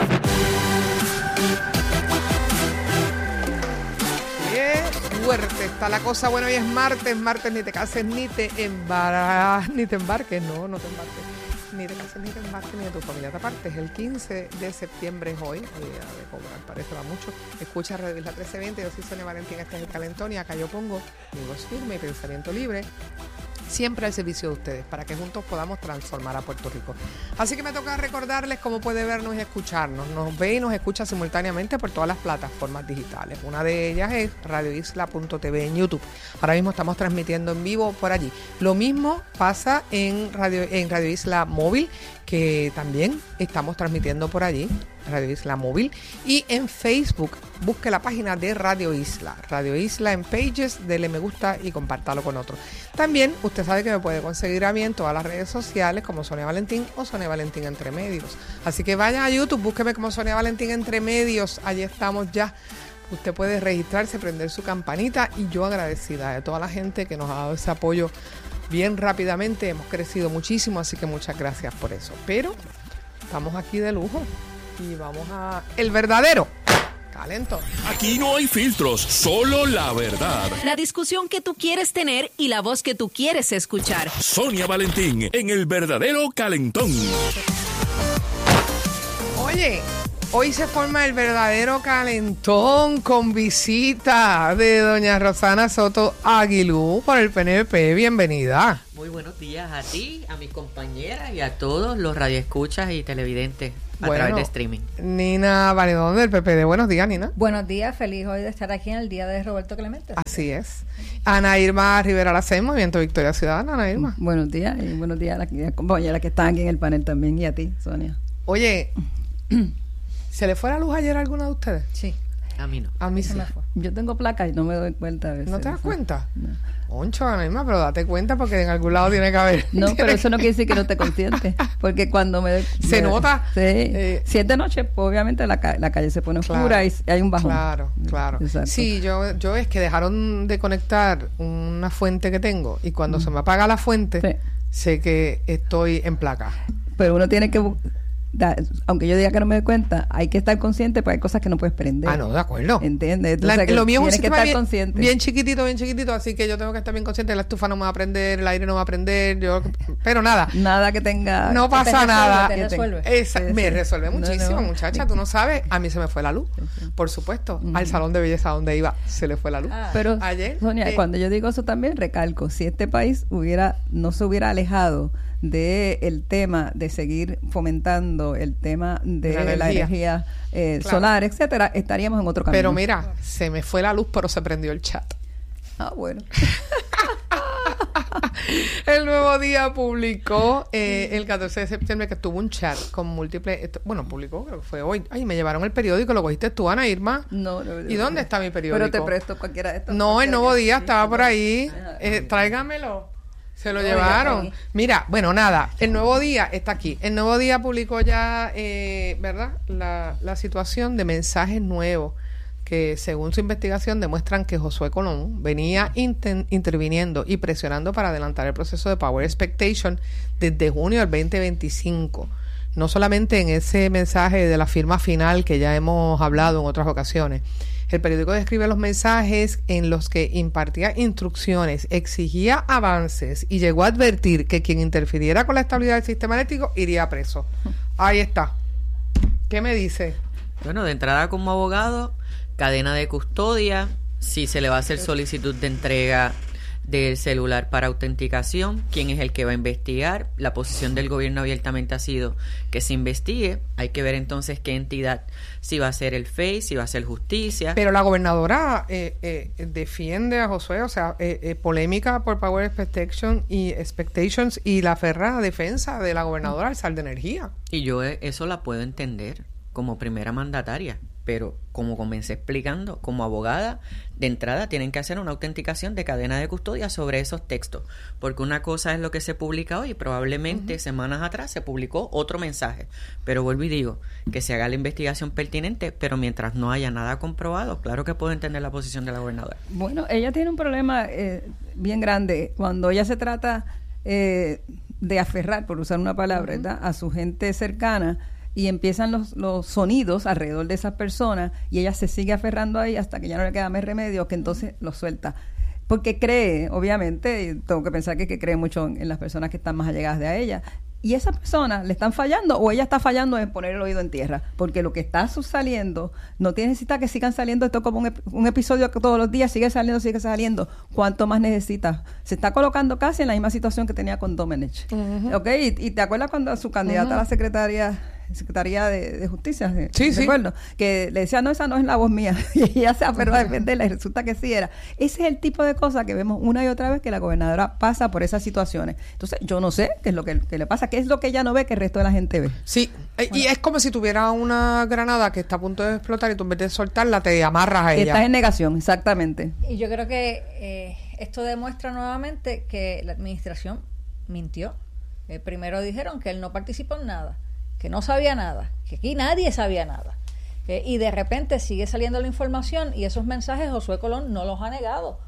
Qué fuerte está la cosa. Bueno, hoy es martes, martes ni te cases ni te embarques, ni te embarques, no, no te embarques. Ni te cases, ni te embarques, ni de tu familia te apartes. El quince de septiembre es hoy, el día de cobrar, parece va mucho. Escucha Radio Isla trece veinte, yo soy Sonia Valentín, este es el calentón y acá yo pongo mi voz firme y pensamiento libre, siempre al servicio de ustedes, para que juntos podamos transformar a Puerto Rico. Así que me toca recordarles cómo puede vernos y escucharnos. Nos ve y nos escucha simultáneamente por todas las plataformas digitales. Una de ellas es radio isla punto t v en YouTube. Ahora mismo estamos transmitiendo en vivo por allí. Lo mismo pasa en Radio, en Radio Isla Móvil, que también estamos transmitiendo por allí, Radio Isla Móvil, y en Facebook, busque la página de Radio Isla, Radio Isla en Pages, dele me gusta y compártalo con otros. También usted sabe que me puede conseguir a mí en todas las redes sociales como Sonia Valentín o Sonia Valentín Entre Medios. Así que vaya a YouTube, búsqueme como Sonia Valentín Entre Medios, allí estamos ya. Usted puede registrarse, prender su campanita y yo agradecida de toda la gente que nos ha dado ese apoyo bien rápidamente, hemos crecido muchísimo, así que muchas gracias por eso. Pero estamos aquí de lujo y vamos a el verdadero calentón. Aquí no hay filtros, solo la verdad. La discusión que tú quieres tener y la voz que tú quieres escuchar. Sonia Valentín en el verdadero calentón. Oye, hoy se forma el verdadero calentón con visita de doña Rosana Soto Aguilú por el P N P. Bienvenida. Muy buenos días a ti, a mis compañeras y a todos los radioescuchas y televidentes a Bueno, través de streaming. Nina Valedón del P P D. Buenos días, Nina. Buenos días, feliz hoy de estar aquí en el día de Roberto Clemente. Así es. Ana Irma Rivera Lacén, Movimiento Victoria Ciudadana. Ana Irma. Buenos días y buenos días a las la compañeras que están aquí en el panel también y a ti, Sonia. Oye, ¿se le fue la luz ayer a alguna de ustedes? Sí. A mí no. A mí Se sí. me fue. Yo tengo placa y no me doy cuenta a veces. ¿No te das Eso. cuenta? No. Oncho, Ana Irma, pero date cuenta porque en algún lado tiene que haber. No, pero eso no quiere decir que no te consciente, porque cuando me... Se me- nota. Sí. Eh, si es de noche, pues obviamente la, ca- la calle se pone oscura Claro, y s- hay un bajón. Claro, claro. Exacto. Sí, yo, yo es que dejaron de conectar una fuente que tengo y cuando se me apaga la fuente, Sí. sé que estoy en placa. Pero uno tiene que... bu- da- aunque yo diga que no me doy cuenta, hay que estar consciente porque hay cosas que no puedes prender. Ah, no, de acuerdo. ¿Entiendes? La- Entonces, que lo mío es un tienes que sistema estar bien, consciente. bien chiquitito, bien chiquitito, así que yo tengo que estar bien consciente. La estufa no me va a prender, el aire no va a prender, yo, pero nada. Nada que tenga... No que te pasa resuelve, nada. te resuelve. Esa- Sí, me sí. resuelve No, muchísimo, no. muchacha. Tú no sabes, a mí se me fue la luz. Por supuesto. Al salón de belleza donde iba, se le fue la luz. Pero, Ayer, Sonia, eh, cuando yo digo eso también recalco, si este país hubiera no se hubiera alejado de el tema de seguir fomentando el tema de La la energía. energía, eh, Claro. solar, etcétera, estaríamos en otro camino. Pero mira, se me fue la luz, pero se prendió el chat. Ah, bueno. El Nuevo Día publicó eh, el catorce de septiembre que tuvo un chat con múltiples... esto- bueno, publicó, creo que fue hoy. Ay, me llevaron el periódico, ¿lo cogiste tú, Ana Irma? No, no, no, ¿Y dónde no. está mi periódico? Pero te presto cualquiera de estos. No, el Nuevo Día Sí, estaba sí, por no. ahí. Ah, Eh, tráigamelo. Se lo Oye, llevaron. ahí. Mira, bueno, nada. El Nuevo Día está aquí. El Nuevo Día publicó ya, eh, ¿verdad? La, la situación de mensajes nuevos que, según su investigación, demuestran que Josué Colón venía inten- interviniendo y presionando para adelantar el proceso de Power Expectation desde junio del veinte veinticinco. No solamente en ese mensaje de la firma final que ya hemos hablado en otras ocasiones. El periódico describe los mensajes en los que impartía instrucciones, exigía avances y llegó a advertir que quien interfiriera con la estabilidad del sistema eléctrico iría preso. Ahí está. ¿Qué me dice? Bueno, de entrada como abogado, cadena de custodia, si se le va a hacer solicitud de entrega del celular para autenticación, quién es el que va a investigar. La posición del gobierno abiertamente ha sido que se investigue. Hay que ver entonces qué entidad, si va a ser el F E I, si va a ser Justicia. Pero la gobernadora eh, eh, defiende a Josué, o sea, eh, eh, polémica por Power Expectation y Expectations y la ferrada defensa de la gobernadora al sal de energía. Y yo eh, eso la puedo entender como primera mandataria, pero como comencé explicando, como abogada, de entrada tienen que hacer una autenticación de cadena de custodia sobre esos textos, porque una cosa es lo que se publica hoy, probablemente uh-huh. semanas atrás se publicó otro mensaje, pero vuelvo y digo, que se haga la investigación pertinente, pero mientras no haya nada comprobado, claro que puedo entender la posición de la gobernadora. Bueno, ella tiene un problema eh, bien grande cuando ella se trata eh, de aferrar, por usar una palabra, uh-huh. ¿verdad?, a su gente cercana, y empiezan los, los sonidos alrededor de esas personas y ella se sigue aferrando ahí hasta que ya no le queda más remedio, que entonces lo suelta. Porque cree, obviamente, y tengo que pensar que, que cree mucho en, en las personas que están más allegadas de a ella. Y esas personas le están fallando o ella está fallando en poner el oído en tierra. Porque lo que está saliendo no tiene necesita que sigan saliendo esto como un, ep- un episodio que todos los días sigue saliendo, sigue saliendo. ¿Cuánto más necesita? Se está colocando casi en la misma situación que tenía con Domenech. Uh-huh. ¿Ok? Y, y te acuerdas cuando su candidata uh-huh. a la secretaría... Secretaría de, de Justicia, sí, sí. recuerdo, que le decía, no, esa no es la voz mía, y ella se aferró a defenderla y resulta que sí era. Ese es el tipo de cosas que vemos una y otra vez que la gobernadora pasa por esas situaciones. Entonces, yo no sé qué es lo que, que le pasa, qué es lo que ella no ve que el resto de la gente ve. Sí, bueno. Y es como si tuviera una granada que está a punto de explotar y tú en vez de soltarla te amarras a ella. Estás en negación, exactamente. Y yo creo que eh, esto demuestra nuevamente que la administración mintió. Eh, primero dijeron que él no participó en nada, que no sabía nada, que aquí nadie sabía nada. Eh, y de repente sigue saliendo la información y esos mensajes Josué Colón no los ha negado.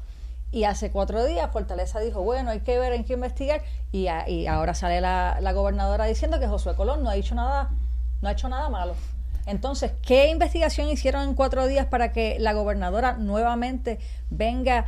Y hace cuatro días Fortaleza dijo, bueno, hay que ver, hay que investigar, y, a, y ahora sale la, la gobernadora diciendo que Josué Colón no ha dicho nada, no ha hecho nada malo. Entonces, ¿qué investigación hicieron en cuatro días para que la gobernadora nuevamente venga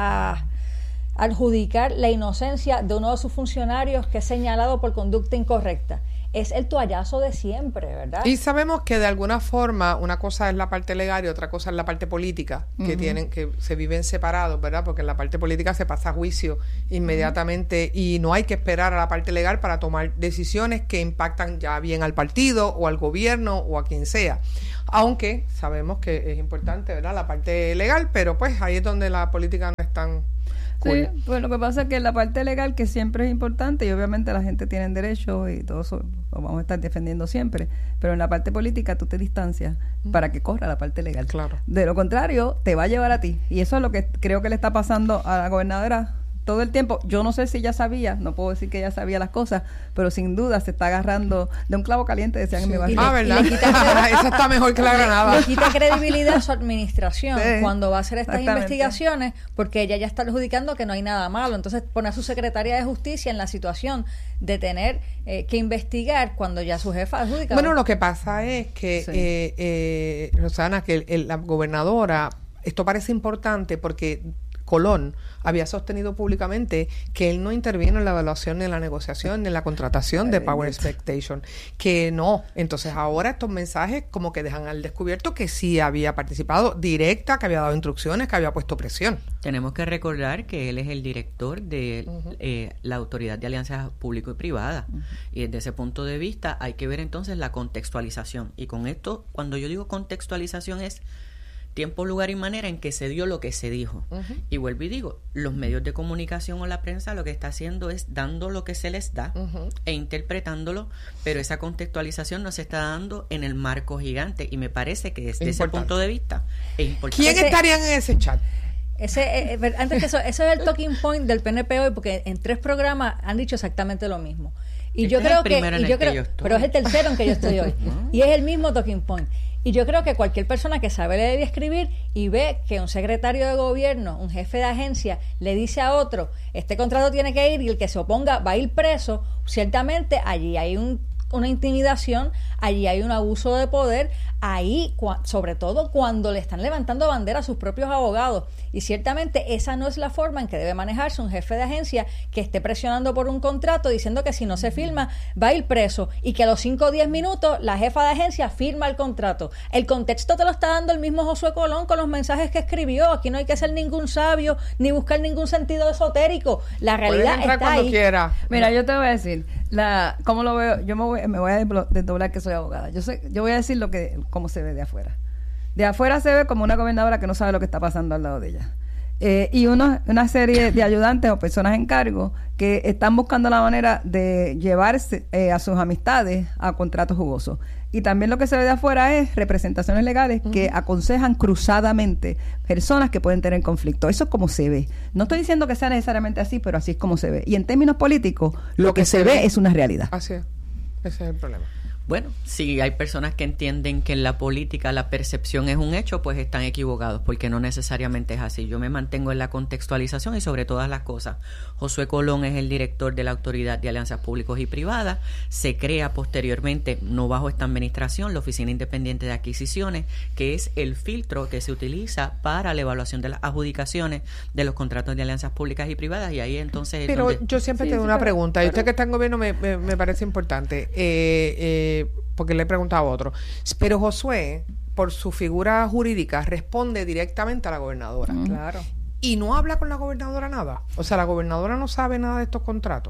a adjudicar la inocencia de uno de sus funcionarios que es señalado por conducta incorrecta? Es el toallazo de siempre, ¿verdad? Y sabemos que de alguna forma una cosa es la parte legal y otra cosa es la parte política, que uh-huh. tienen que se viven separados, ¿verdad? Porque en la parte política se pasa a juicio inmediatamente uh-huh. y no hay que esperar a la parte legal para tomar decisiones que impactan ya bien al partido o al gobierno o a quien sea. Aunque sabemos que es importante, ¿verdad? La parte legal, pero pues ahí es donde la política no es tan... Sí, pues lo que pasa es que la parte legal, que siempre es importante, y obviamente la gente tiene derechos y todo eso lo vamos a estar defendiendo siempre, pero en la parte política tú te distancias mm. para que corra la parte legal. Claro. De lo contrario, te va a llevar a ti. Y eso es lo que creo que le está pasando a la gobernadora todo el tiempo. Yo no sé si ella sabía, no puedo decir que ella sabía las cosas, pero sin duda se está agarrando de un clavo caliente, decían sí. en mi barrio. Ah, ¿verdad? Esa está mejor que la granada. Le quita credibilidad a su administración sí. cuando va a hacer estas investigaciones, porque ella ya está adjudicando que no hay nada malo. Entonces pone a su secretaria de justicia en la situación de tener eh, que investigar cuando ya su jefa adjudica. Bueno, lo que pasa es que, sí. eh, eh, Rosana, que el, el, la gobernadora, esto parece importante porque Colón había sostenido públicamente que él no intervino en la evaluación, ni en la negociación, ni en la contratación de Power Expectation, que no. Entonces ahora estos mensajes como que dejan al descubierto que sí había participado directa, que había dado instrucciones, que había puesto presión. Tenemos que recordar que él es el director de uh-huh. eh, la Autoridad de Alianzas Público y Privada, uh-huh. y desde ese punto de vista hay que ver entonces la contextualización. Y con esto, cuando yo digo contextualización, es tiempo, lugar y manera en que se dio lo que se dijo. Uh-huh. Y vuelvo y digo, los medios de comunicación o la prensa lo que está haciendo es dando lo que se les da uh-huh. e interpretándolo, pero esa contextualización no se está dando en el marco gigante, y me parece que desde ese punto de vista es importante. ¿Quién estaría en ese chat? Ese, eh, antes que eso, ese es el talking point del P N P hoy, porque en tres programas han dicho exactamente lo mismo. Y este yo creo que, y yo creo, que yo pero es el tercero en que yo estoy hoy. Y es el mismo talking point. Y yo creo que cualquier persona que sabe leer y escribir y ve que un secretario de gobierno, un jefe de agencia, le dice a otro, este contrato tiene que ir y el que se oponga va a ir preso, ciertamente allí hay un, una intimidación, allí hay un abuso de poder, ahí, cua, sobre todo cuando le están levantando bandera a sus propios abogados. Y ciertamente esa no es la forma en que debe manejarse un jefe de agencia que esté presionando por un contrato diciendo que si no se firma va a ir preso, y que a los cinco o diez minutos la jefa de agencia firma el contrato. El contexto te lo está dando el mismo Josué Colón con los mensajes que escribió. Aquí no hay que ser ningún sabio ni buscar ningún sentido esotérico. La realidad está ahí. Quiera. Mira, yo te voy a decir, la, ¿cómo lo veo? Yo me voy, me voy a desdoblar que soy abogada. Yo sé, yo voy a decir lo que cómo se ve de afuera. De afuera se ve como una gobernadora que no sabe lo que está pasando al lado de ella. Eh, y uno, una serie de ayudantes o personas en cargo que están buscando la manera de llevarse eh, a sus amistades a contratos jugosos. Y también lo que se ve de afuera es representaciones legales uh-huh. que aconsejan cruzadamente personas que pueden tener conflicto. Eso es como se ve. No estoy diciendo que sea necesariamente así, pero así es como se ve. Y en términos políticos, lo, lo que, que se, se ve, ve es una realidad. Así es. Ese es el problema. Bueno, si hay personas que entienden que en la política la percepción es un hecho, pues están equivocados, porque no necesariamente es así. Yo me mantengo en la contextualización y sobre todas las cosas. Josué Colón es el director de la Autoridad de Alianzas Públicos y Privadas. Se crea posteriormente, no bajo esta administración, la Oficina Independiente de Adquisiciones, que es el filtro que se utiliza para la evaluación de las adjudicaciones de los contratos de alianzas públicas y privadas. Y ahí entonces... Pero donde... yo siempre sí, tengo sí, una pero, pregunta, y usted pero... que está en gobierno me, me, me parece importante. Eh, eh, porque le he preguntado a otro, pero Josué, por su figura jurídica, responde directamente a la gobernadora. Mm. Claro. Y no habla con la gobernadora nada. O sea, la gobernadora no sabe nada de estos contratos.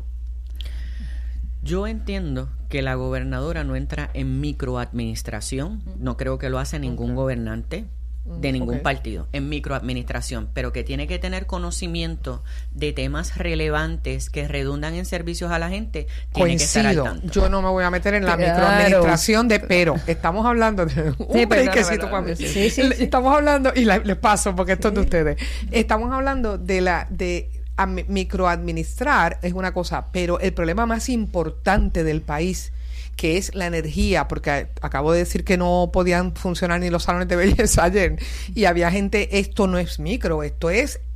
Yo entiendo que la gobernadora no entra en microadministración, no creo que lo hace ningún okay. gobernante de ningún okay. partido, en microadministración, pero que tiene que tener conocimiento de temas relevantes que redundan en servicios a la gente, tiene Coincido. que estar al tanto. Yo no me voy a meter en la claro. microadministración de, pero estamos hablando de un sí, brequecito para mí. Sí, sí, sí. Estamos hablando, y la, les paso porque esto sí. es de ustedes, estamos hablando de la de a, microadministrar es una cosa, pero el problema más importante del país, que es la energía, porque acabo de decir que no podían funcionar ni los salones de belleza ayer, y había gente, esto no es micro, esto es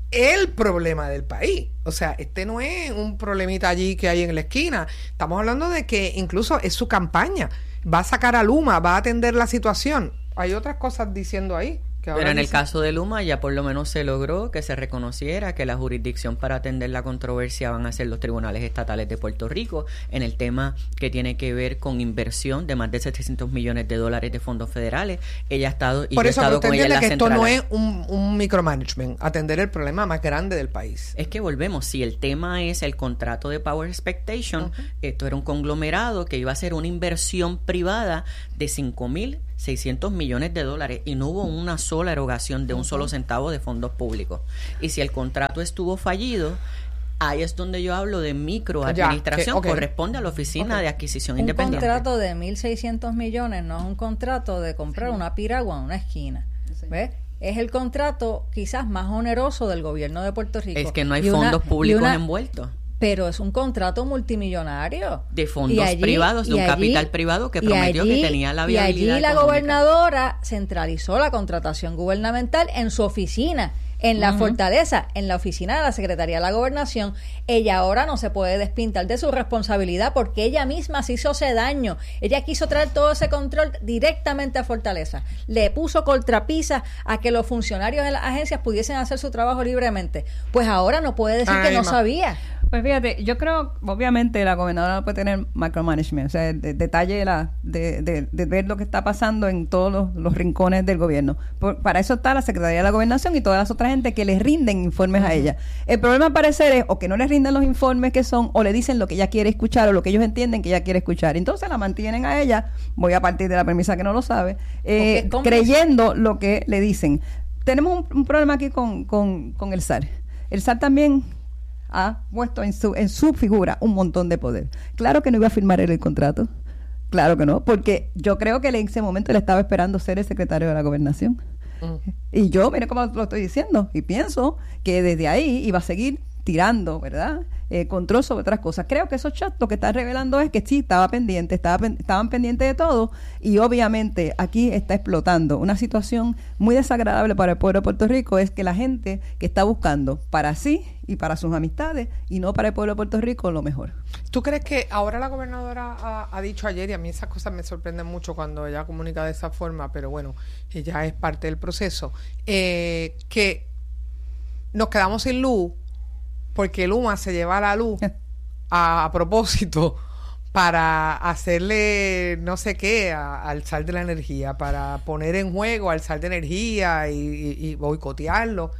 el problema del país. O sea, este no es un problemita allí que hay en la esquina. Estamos hablando de que incluso es su campaña. Va a sacar a Luma, va a atender la situación. Hay otras cosas diciendo ahí. Que Pero en dicen... el caso de Luma ya por lo menos se logró que se reconociera que la jurisdicción para atender la controversia van a ser los tribunales estatales de Puerto Rico en el tema que tiene que ver con inversión de más de setecientos millones de dólares de fondos federales. Ella ha estado y por yo eso he estado usted con ella en la entiende que esto central. no es un, un micromanagement, atender el problema más grande del país. Es que volvemos, si el tema es el contrato de Power Expectation, uh-huh. esto era un conglomerado que iba a ser una inversión privada de cinco mil seiscientos millones de dólares y no hubo una sola erogación de un solo centavo de fondos públicos. Y si el contrato estuvo fallido, ahí es donde yo hablo de microadministración, okay, corresponde a la Oficina okay. de Adquisición un Independiente. Un contrato de mil seiscientos millones no es un contrato de comprar sí. una piragua en una esquina. Sí. ¿Ves? Es el contrato quizás más oneroso del gobierno de Puerto Rico. Es que no hay y fondos una, públicos una, envueltos. Pero es un contrato multimillonario. De fondos allí, privados, de un allí, capital privado que prometió allí, que tenía la viabilidad Y allí la económica. Gobernadora centralizó la contratación gubernamental en su oficina, en la uh-huh. Fortaleza, en la oficina de la Secretaría de la Gobernación. Ella ahora no se puede despintar de su responsabilidad porque ella misma se hizo ese daño. Ella quiso traer todo ese control directamente a Fortaleza. Le puso contrapisa a que los funcionarios de las agencias pudiesen hacer su trabajo libremente. Pues ahora no puede decir Ay, que no ma. sabía. Pues fíjate, yo creo, obviamente la gobernadora no puede tener micromanagement, o sea, el, el detalle de, la, de, de, de ver lo que está pasando en todos los, los rincones del gobierno. Por, para eso está la Secretaría de la Gobernación y todas las otras gente que le rinden informes uh-huh. a ella. El problema al parecer es o que no le rinden los informes que son o le dicen lo que ella quiere escuchar o lo que ellos entienden que ella quiere escuchar. Entonces la mantienen a ella, voy a partir de la premisa que no lo sabe, eh, okay, creyendo lo que le dicen. Tenemos un, un problema aquí con, con, con el S A R. El S A R también ha puesto en su, en su figura un montón de poder. Claro que no iba a firmar él el contrato. Claro que no, porque yo creo que él en ese momento le estaba esperando ser el secretario de la Gobernación. Mm. Y yo, mire cómo lo estoy diciendo, y pienso que desde ahí iba a seguir tirando, ¿verdad? Eh, control sobre otras cosas. Creo que esos chats lo que está revelando es que sí, estaba pendiente, estaba, estaban pendientes de todo y obviamente aquí está explotando una situación muy desagradable para el pueblo de Puerto Rico, es que la gente que está buscando para sí y para sus amistades y no para el pueblo de Puerto Rico lo mejor. ¿Tú crees que ahora la gobernadora ha, ha dicho ayer, y a mí esas cosas me sorprenden mucho cuando ella comunica de esa forma, pero bueno, ella es parte del proceso, eh, que nos quedamos sin luz porque Luma se lleva la luz a, a propósito para hacerle no sé qué a, al S A R de la energía, para poner en juego al S A R de energía y, y, y boicotearlo?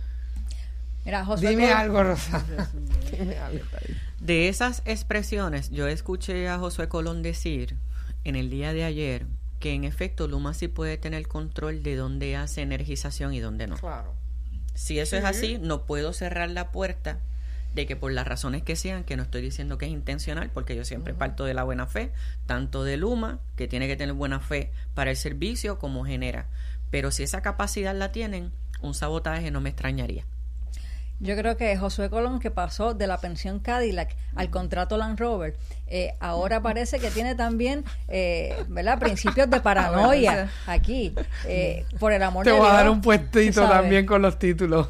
Mira, Josué, Dime algo, Rosa. Dime algo. De esas expresiones, yo escuché a Josué Colón decir en el día de ayer que en efecto Luma sí puede tener control de dónde hace energización y dónde no. Claro. Si eso sí. es así, no puedo cerrar la puerta de que por las razones que sean, que no estoy diciendo que es intencional, porque yo siempre uh-huh. parto de la buena fe, tanto de Luma, que tiene que tener buena fe para el servicio, como genera. Pero si esa capacidad la tienen, un sabotaje no me extrañaría. Yo creo que Josué Colón, que pasó de la pensión Cadillac al contrato Land Rover, eh, ahora parece que tiene también, eh, ¿verdad?, principios de paranoia aquí. Eh, por el amor Te de Dios. Te voy a dar un puestito también con los títulos.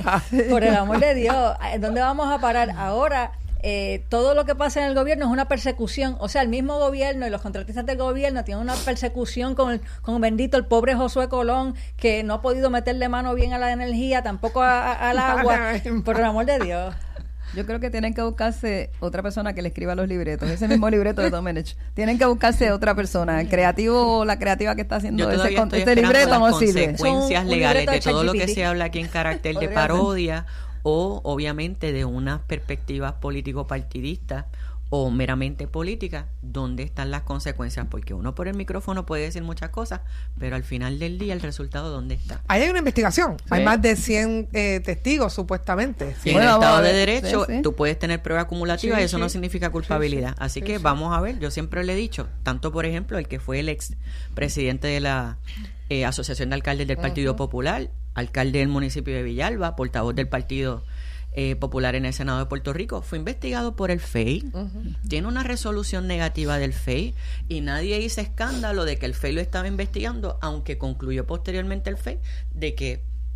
Por el amor de Dios, ¿dónde vamos a parar? Ahora, eh, todo lo que pasa en el gobierno es una persecución. O sea, el mismo gobierno y los contratistas del gobierno tienen una persecución con, el, con bendito el pobre Josué Colón, que no ha podido meterle mano bien a la energía, tampoco a, a, al agua. Por el amor de Dios. Yo creo que tienen que buscarse otra persona que le escriba los libretos, ese mismo libreto de Domenech. Tienen que buscarse otra persona, el creativo o la creativa que está haciendo ese, este libreto no sirve. Consecuencias legales de todo lo que se habla aquí en carácter de parodia o obviamente de unas perspectivas político-partidistas o meramente políticas, ¿dónde están las consecuencias? Porque uno por el micrófono puede decir muchas cosas, pero al final del día el resultado, ¿dónde está? Ahí hay una investigación, sí. Hay más de cien eh, testigos supuestamente. Sí. En bueno, el Estado de Derecho sí, sí. tú puedes tener prueba acumulativa sí, y eso sí. no significa culpabilidad. Sí, sí. Así sí, que sí. vamos a ver, yo siempre le he dicho, tanto por ejemplo el que fue el ex presidente de la eh, Asociación de Alcaldes del Partido uh-huh. Popular, alcalde del municipio de Villalba, portavoz del Partido Eh, Popular en el Senado de Puerto Rico, fue investigado por el F E I, uh-huh. tiene una resolución negativa del F E I y nadie hizo escándalo de que el F E I lo estaba investigando, aunque concluyó posteriormente el F E I de que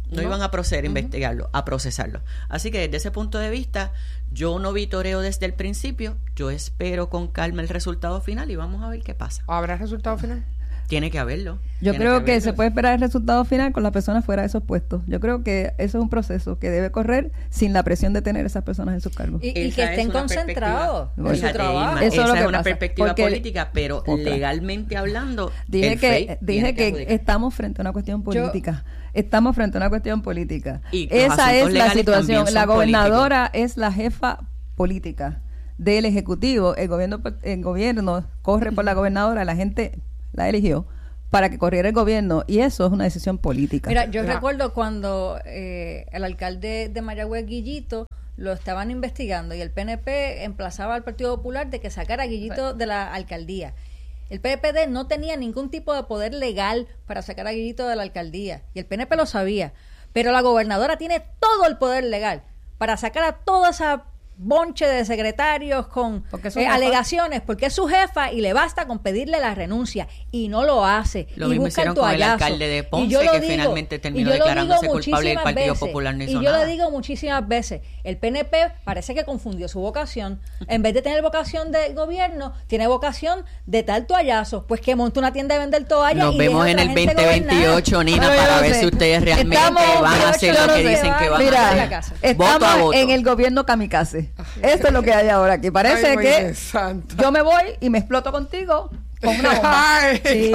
No, no iban a proceder a uh-huh. investigarlo, a procesarlo. Así que desde ese punto de vista, yo no vitoreo desde el principio. Yo espero con calma el resultado final y vamos a ver qué pasa. ¿Habrá resultado final? Tiene que haberlo. Yo creo que, que se puede esperar el resultado final con las personas fuera de esos puestos. Yo creo que eso es un proceso que debe correr sin la presión de tener esas personas en sus cargos. Y, y que estén concentrados en su trabajo. Eso es, lo es una pasa. perspectiva Porque política, pero otra. legalmente hablando, dije que dije que, que estamos frente a una cuestión política. Yo, estamos frente a una cuestión política. Y esa es la situación. La gobernadora políticos. es la jefa política del ejecutivo. El gobierno, el gobierno corre por la gobernadora, la gente la eligió para que corriera el gobierno y eso es una decisión política. Mira, yo Mira. recuerdo cuando eh, el alcalde de Mayagüez, Guillito, lo estaban investigando y el P N P emplazaba al Partido Popular de que sacara a Guillito de la alcaldía. El P P D no tenía ningún tipo de poder legal para sacar a Guillito de la alcaldía y el P N P lo sabía, pero la gobernadora tiene todo el poder legal para sacar a toda esa bonche de secretarios con eh, alegaciones porque es su jefa y le basta con pedirle la renuncia y no lo hace. Lo y mismo busca hicieron el con el alcalde de Ponce que digo, finalmente terminó declarándose culpable del Partido veces, Popular no hizo y yo nada. lo digo muchísimas veces, el P N P parece que confundió su vocación. En vez de tener vocación de gobierno, tiene vocación de tal toallazo, pues que monte una tienda de vender toallas. Nos y vemos en el veinte veintiocho, Nina, bueno, para ver sé. si ustedes realmente estamos, van a hacer lo que sé, dicen que van Mira, a hacer. Estamos voto a voto. en el gobierno kamikaze. Esto es lo que hay ahora aquí. Parece Ay, que yo me voy y me exploto contigo con una bomba. Ay, sí.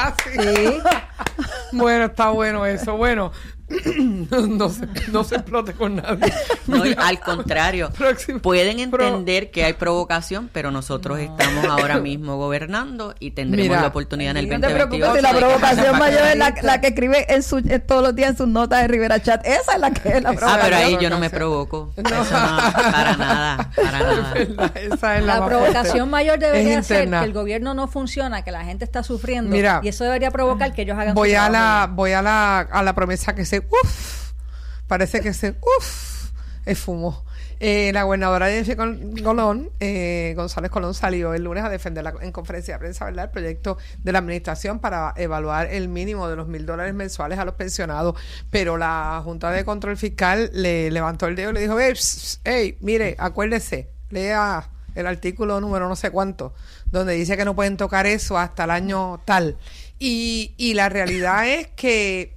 sí. Bueno, está bueno eso. Bueno, no se, no se explote con nadie. No, al contrario, Próximo. pueden entender Pro. que hay provocación, pero nosotros no. estamos ahora mismo gobernando y tendremos Mira, la oportunidad en el veinte veintiocho. No te preocupes, si la provocación mayor es la, la que escribe en su, en todos los días en sus notas de Rivera Chat. Esa es la que es la provocación. Ah, pero ahí yo no me provoco. No. Eso no, para nada, para nada. Esa es la la provocación mayor debería ser que el gobierno no funciona, que la gente está sufriendo. Mira, y eso debería provocar que ellos hagan voy su a la trabajo. Voy a la, a la promesa que se Uf, parece que se uf, esfumó. Eh, la gobernadora Jennifer Colón, eh, González Colón, salió el lunes a defender la, en conferencia de prensa, ¿verdad?, el proyecto de la administración para evaluar el mínimo de los mil dólares mensuales a los pensionados. Pero la Junta de Control Fiscal le levantó el dedo y le dijo: hey, pss, hey, mire, acuérdese, lea el artículo número no sé cuánto, donde dice que no pueden tocar eso hasta el año tal. Y, y la realidad es que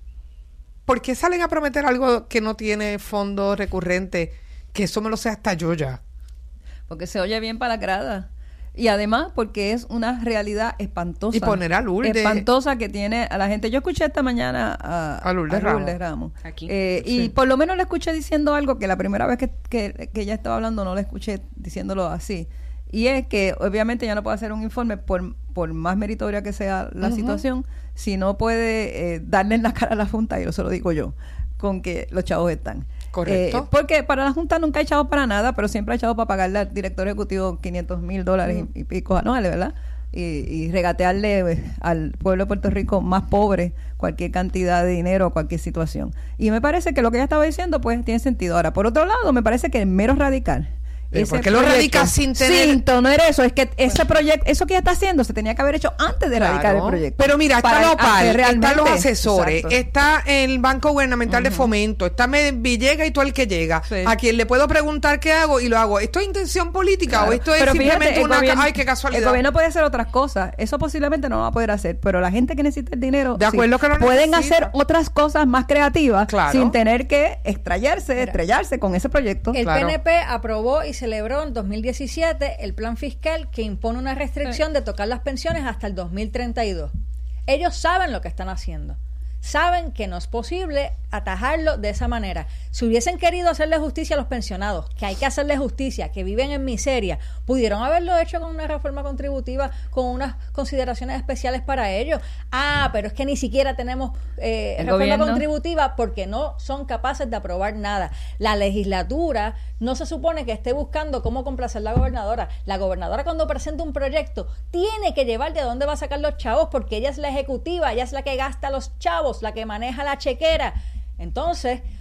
¿por qué salen a prometer algo que no tiene fondo recurrente? Que eso me lo sé hasta yo ya. Porque se oye bien para la grada. Y además porque es una realidad espantosa. Y poner a Lourdes. Espantosa que tiene a la gente. Yo escuché esta mañana a, a Lourdes, a Lourdes Ramos. Ramos. Aquí. Eh, sí. Y por lo menos le escuché diciendo algo que la primera vez que, que, que ella estaba hablando no la escuché diciéndolo así. Y es que obviamente ya no puede hacer un informe por, por más meritoria que sea la uh-huh. situación, si no puede eh, darle en la cara a la Junta, y eso lo digo yo, con que los chavos están. Correcto. Eh, porque para la Junta nunca hay chavos para nada, pero siempre hay chavos para pagarle al director ejecutivo quinientos mil dólares uh-huh. y, y pico anuales, ¿verdad? Y, y regatearle eh, al pueblo de Puerto Rico más pobre cualquier cantidad de dinero o cualquier situación. Y me parece que lo que ella estaba diciendo pues tiene sentido. Ahora, por otro lado, me parece que el mero radical ¿Por qué lo radica sin tener...? Sin tener eso, es que ese proyecto, eso que ella está haciendo se tenía que haber hecho antes de claro. radicar el proyecto. Pero mira, está Lopal, están los asesores, Exacto. está el Banco Gubernamental uh-huh. de Fomento, está Villegas y todo el que llega, sí. a quien le puedo preguntar qué hago y lo hago. ¿Esto es intención política claro. o esto es pero simplemente fíjate, una... Gobierno, ay, qué casualidad. El gobierno puede hacer otras cosas, eso posiblemente no lo va a poder hacer, pero la gente que necesita el dinero de acuerdo sí, que no pueden necesita. hacer otras cosas más creativas claro. sin tener que extrayarse, mira, estrellarse con ese proyecto. El claro. P N P aprobó y celebró en dos mil diecisiete el plan fiscal que impone una restricción sí. de tocar las pensiones hasta el dos mil treinta y dos. Ellos saben lo que están haciendo. Saben que no es posible atajarlo de esa manera. Si hubiesen querido hacerle justicia a los pensionados, que hay que hacerle justicia, que viven en miseria, pudieron haberlo hecho con una reforma contributiva, con unas consideraciones especiales para ellos. Ah, pero es que ni siquiera tenemos eh, reforma gobierno. contributiva porque no son capaces de aprobar nada. La legislatura no se supone que esté buscando cómo complacer a la gobernadora. La gobernadora, cuando presenta un proyecto, tiene que llevar de dónde va a sacar los chavos, porque ella es la ejecutiva, ella es la que gasta los chavos, la que maneja la chequera. Entonces,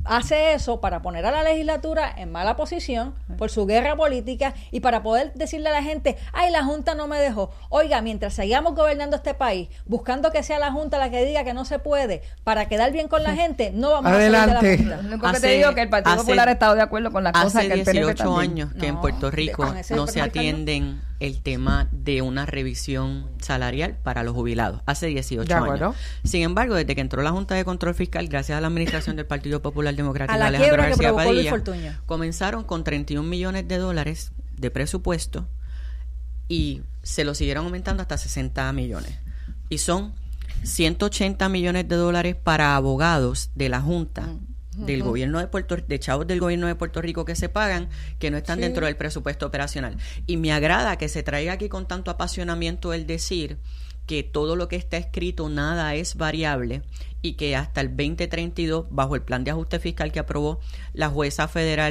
hace eso para poner a la legislatura en mala posición por su guerra política y para poder decirle a la gente, ay, la Junta no me dejó. Oiga, mientras sigamos gobernando este país, buscando que sea la Junta la que diga que no se puede para quedar bien con la gente, no vamos Adelante. a salir de la Junta. Lo único que te digo es que el Partido hace, Popular ha estado de acuerdo con las cosas que el P N P dieciocho también. años que No, en Puerto Rico de- no se atienden el tema de una revisión salarial para los jubilados. Hace dieciocho De acuerdo. años. Sin embargo, desde que entró la Junta de Control Fiscal, gracias a la administración del Partido Popular Democrático A la Alejandro quiebra que García provocó Luis Padilla, Fortuño. comenzaron con treinta y un millones de dólares de presupuesto y se lo siguieron aumentando hasta sesenta millones. Y son ciento ochenta millones de dólares para abogados de la Junta del gobierno de Puerto de chavos del gobierno de Puerto Rico que se pagan, que no están Sí. dentro del presupuesto operacional. Y me agrada que se traiga aquí con tanto apasionamiento el decir que todo lo que está escrito, nada es variable, y que hasta el veinte treinta y dos, bajo el plan de ajuste fiscal que aprobó la jueza federal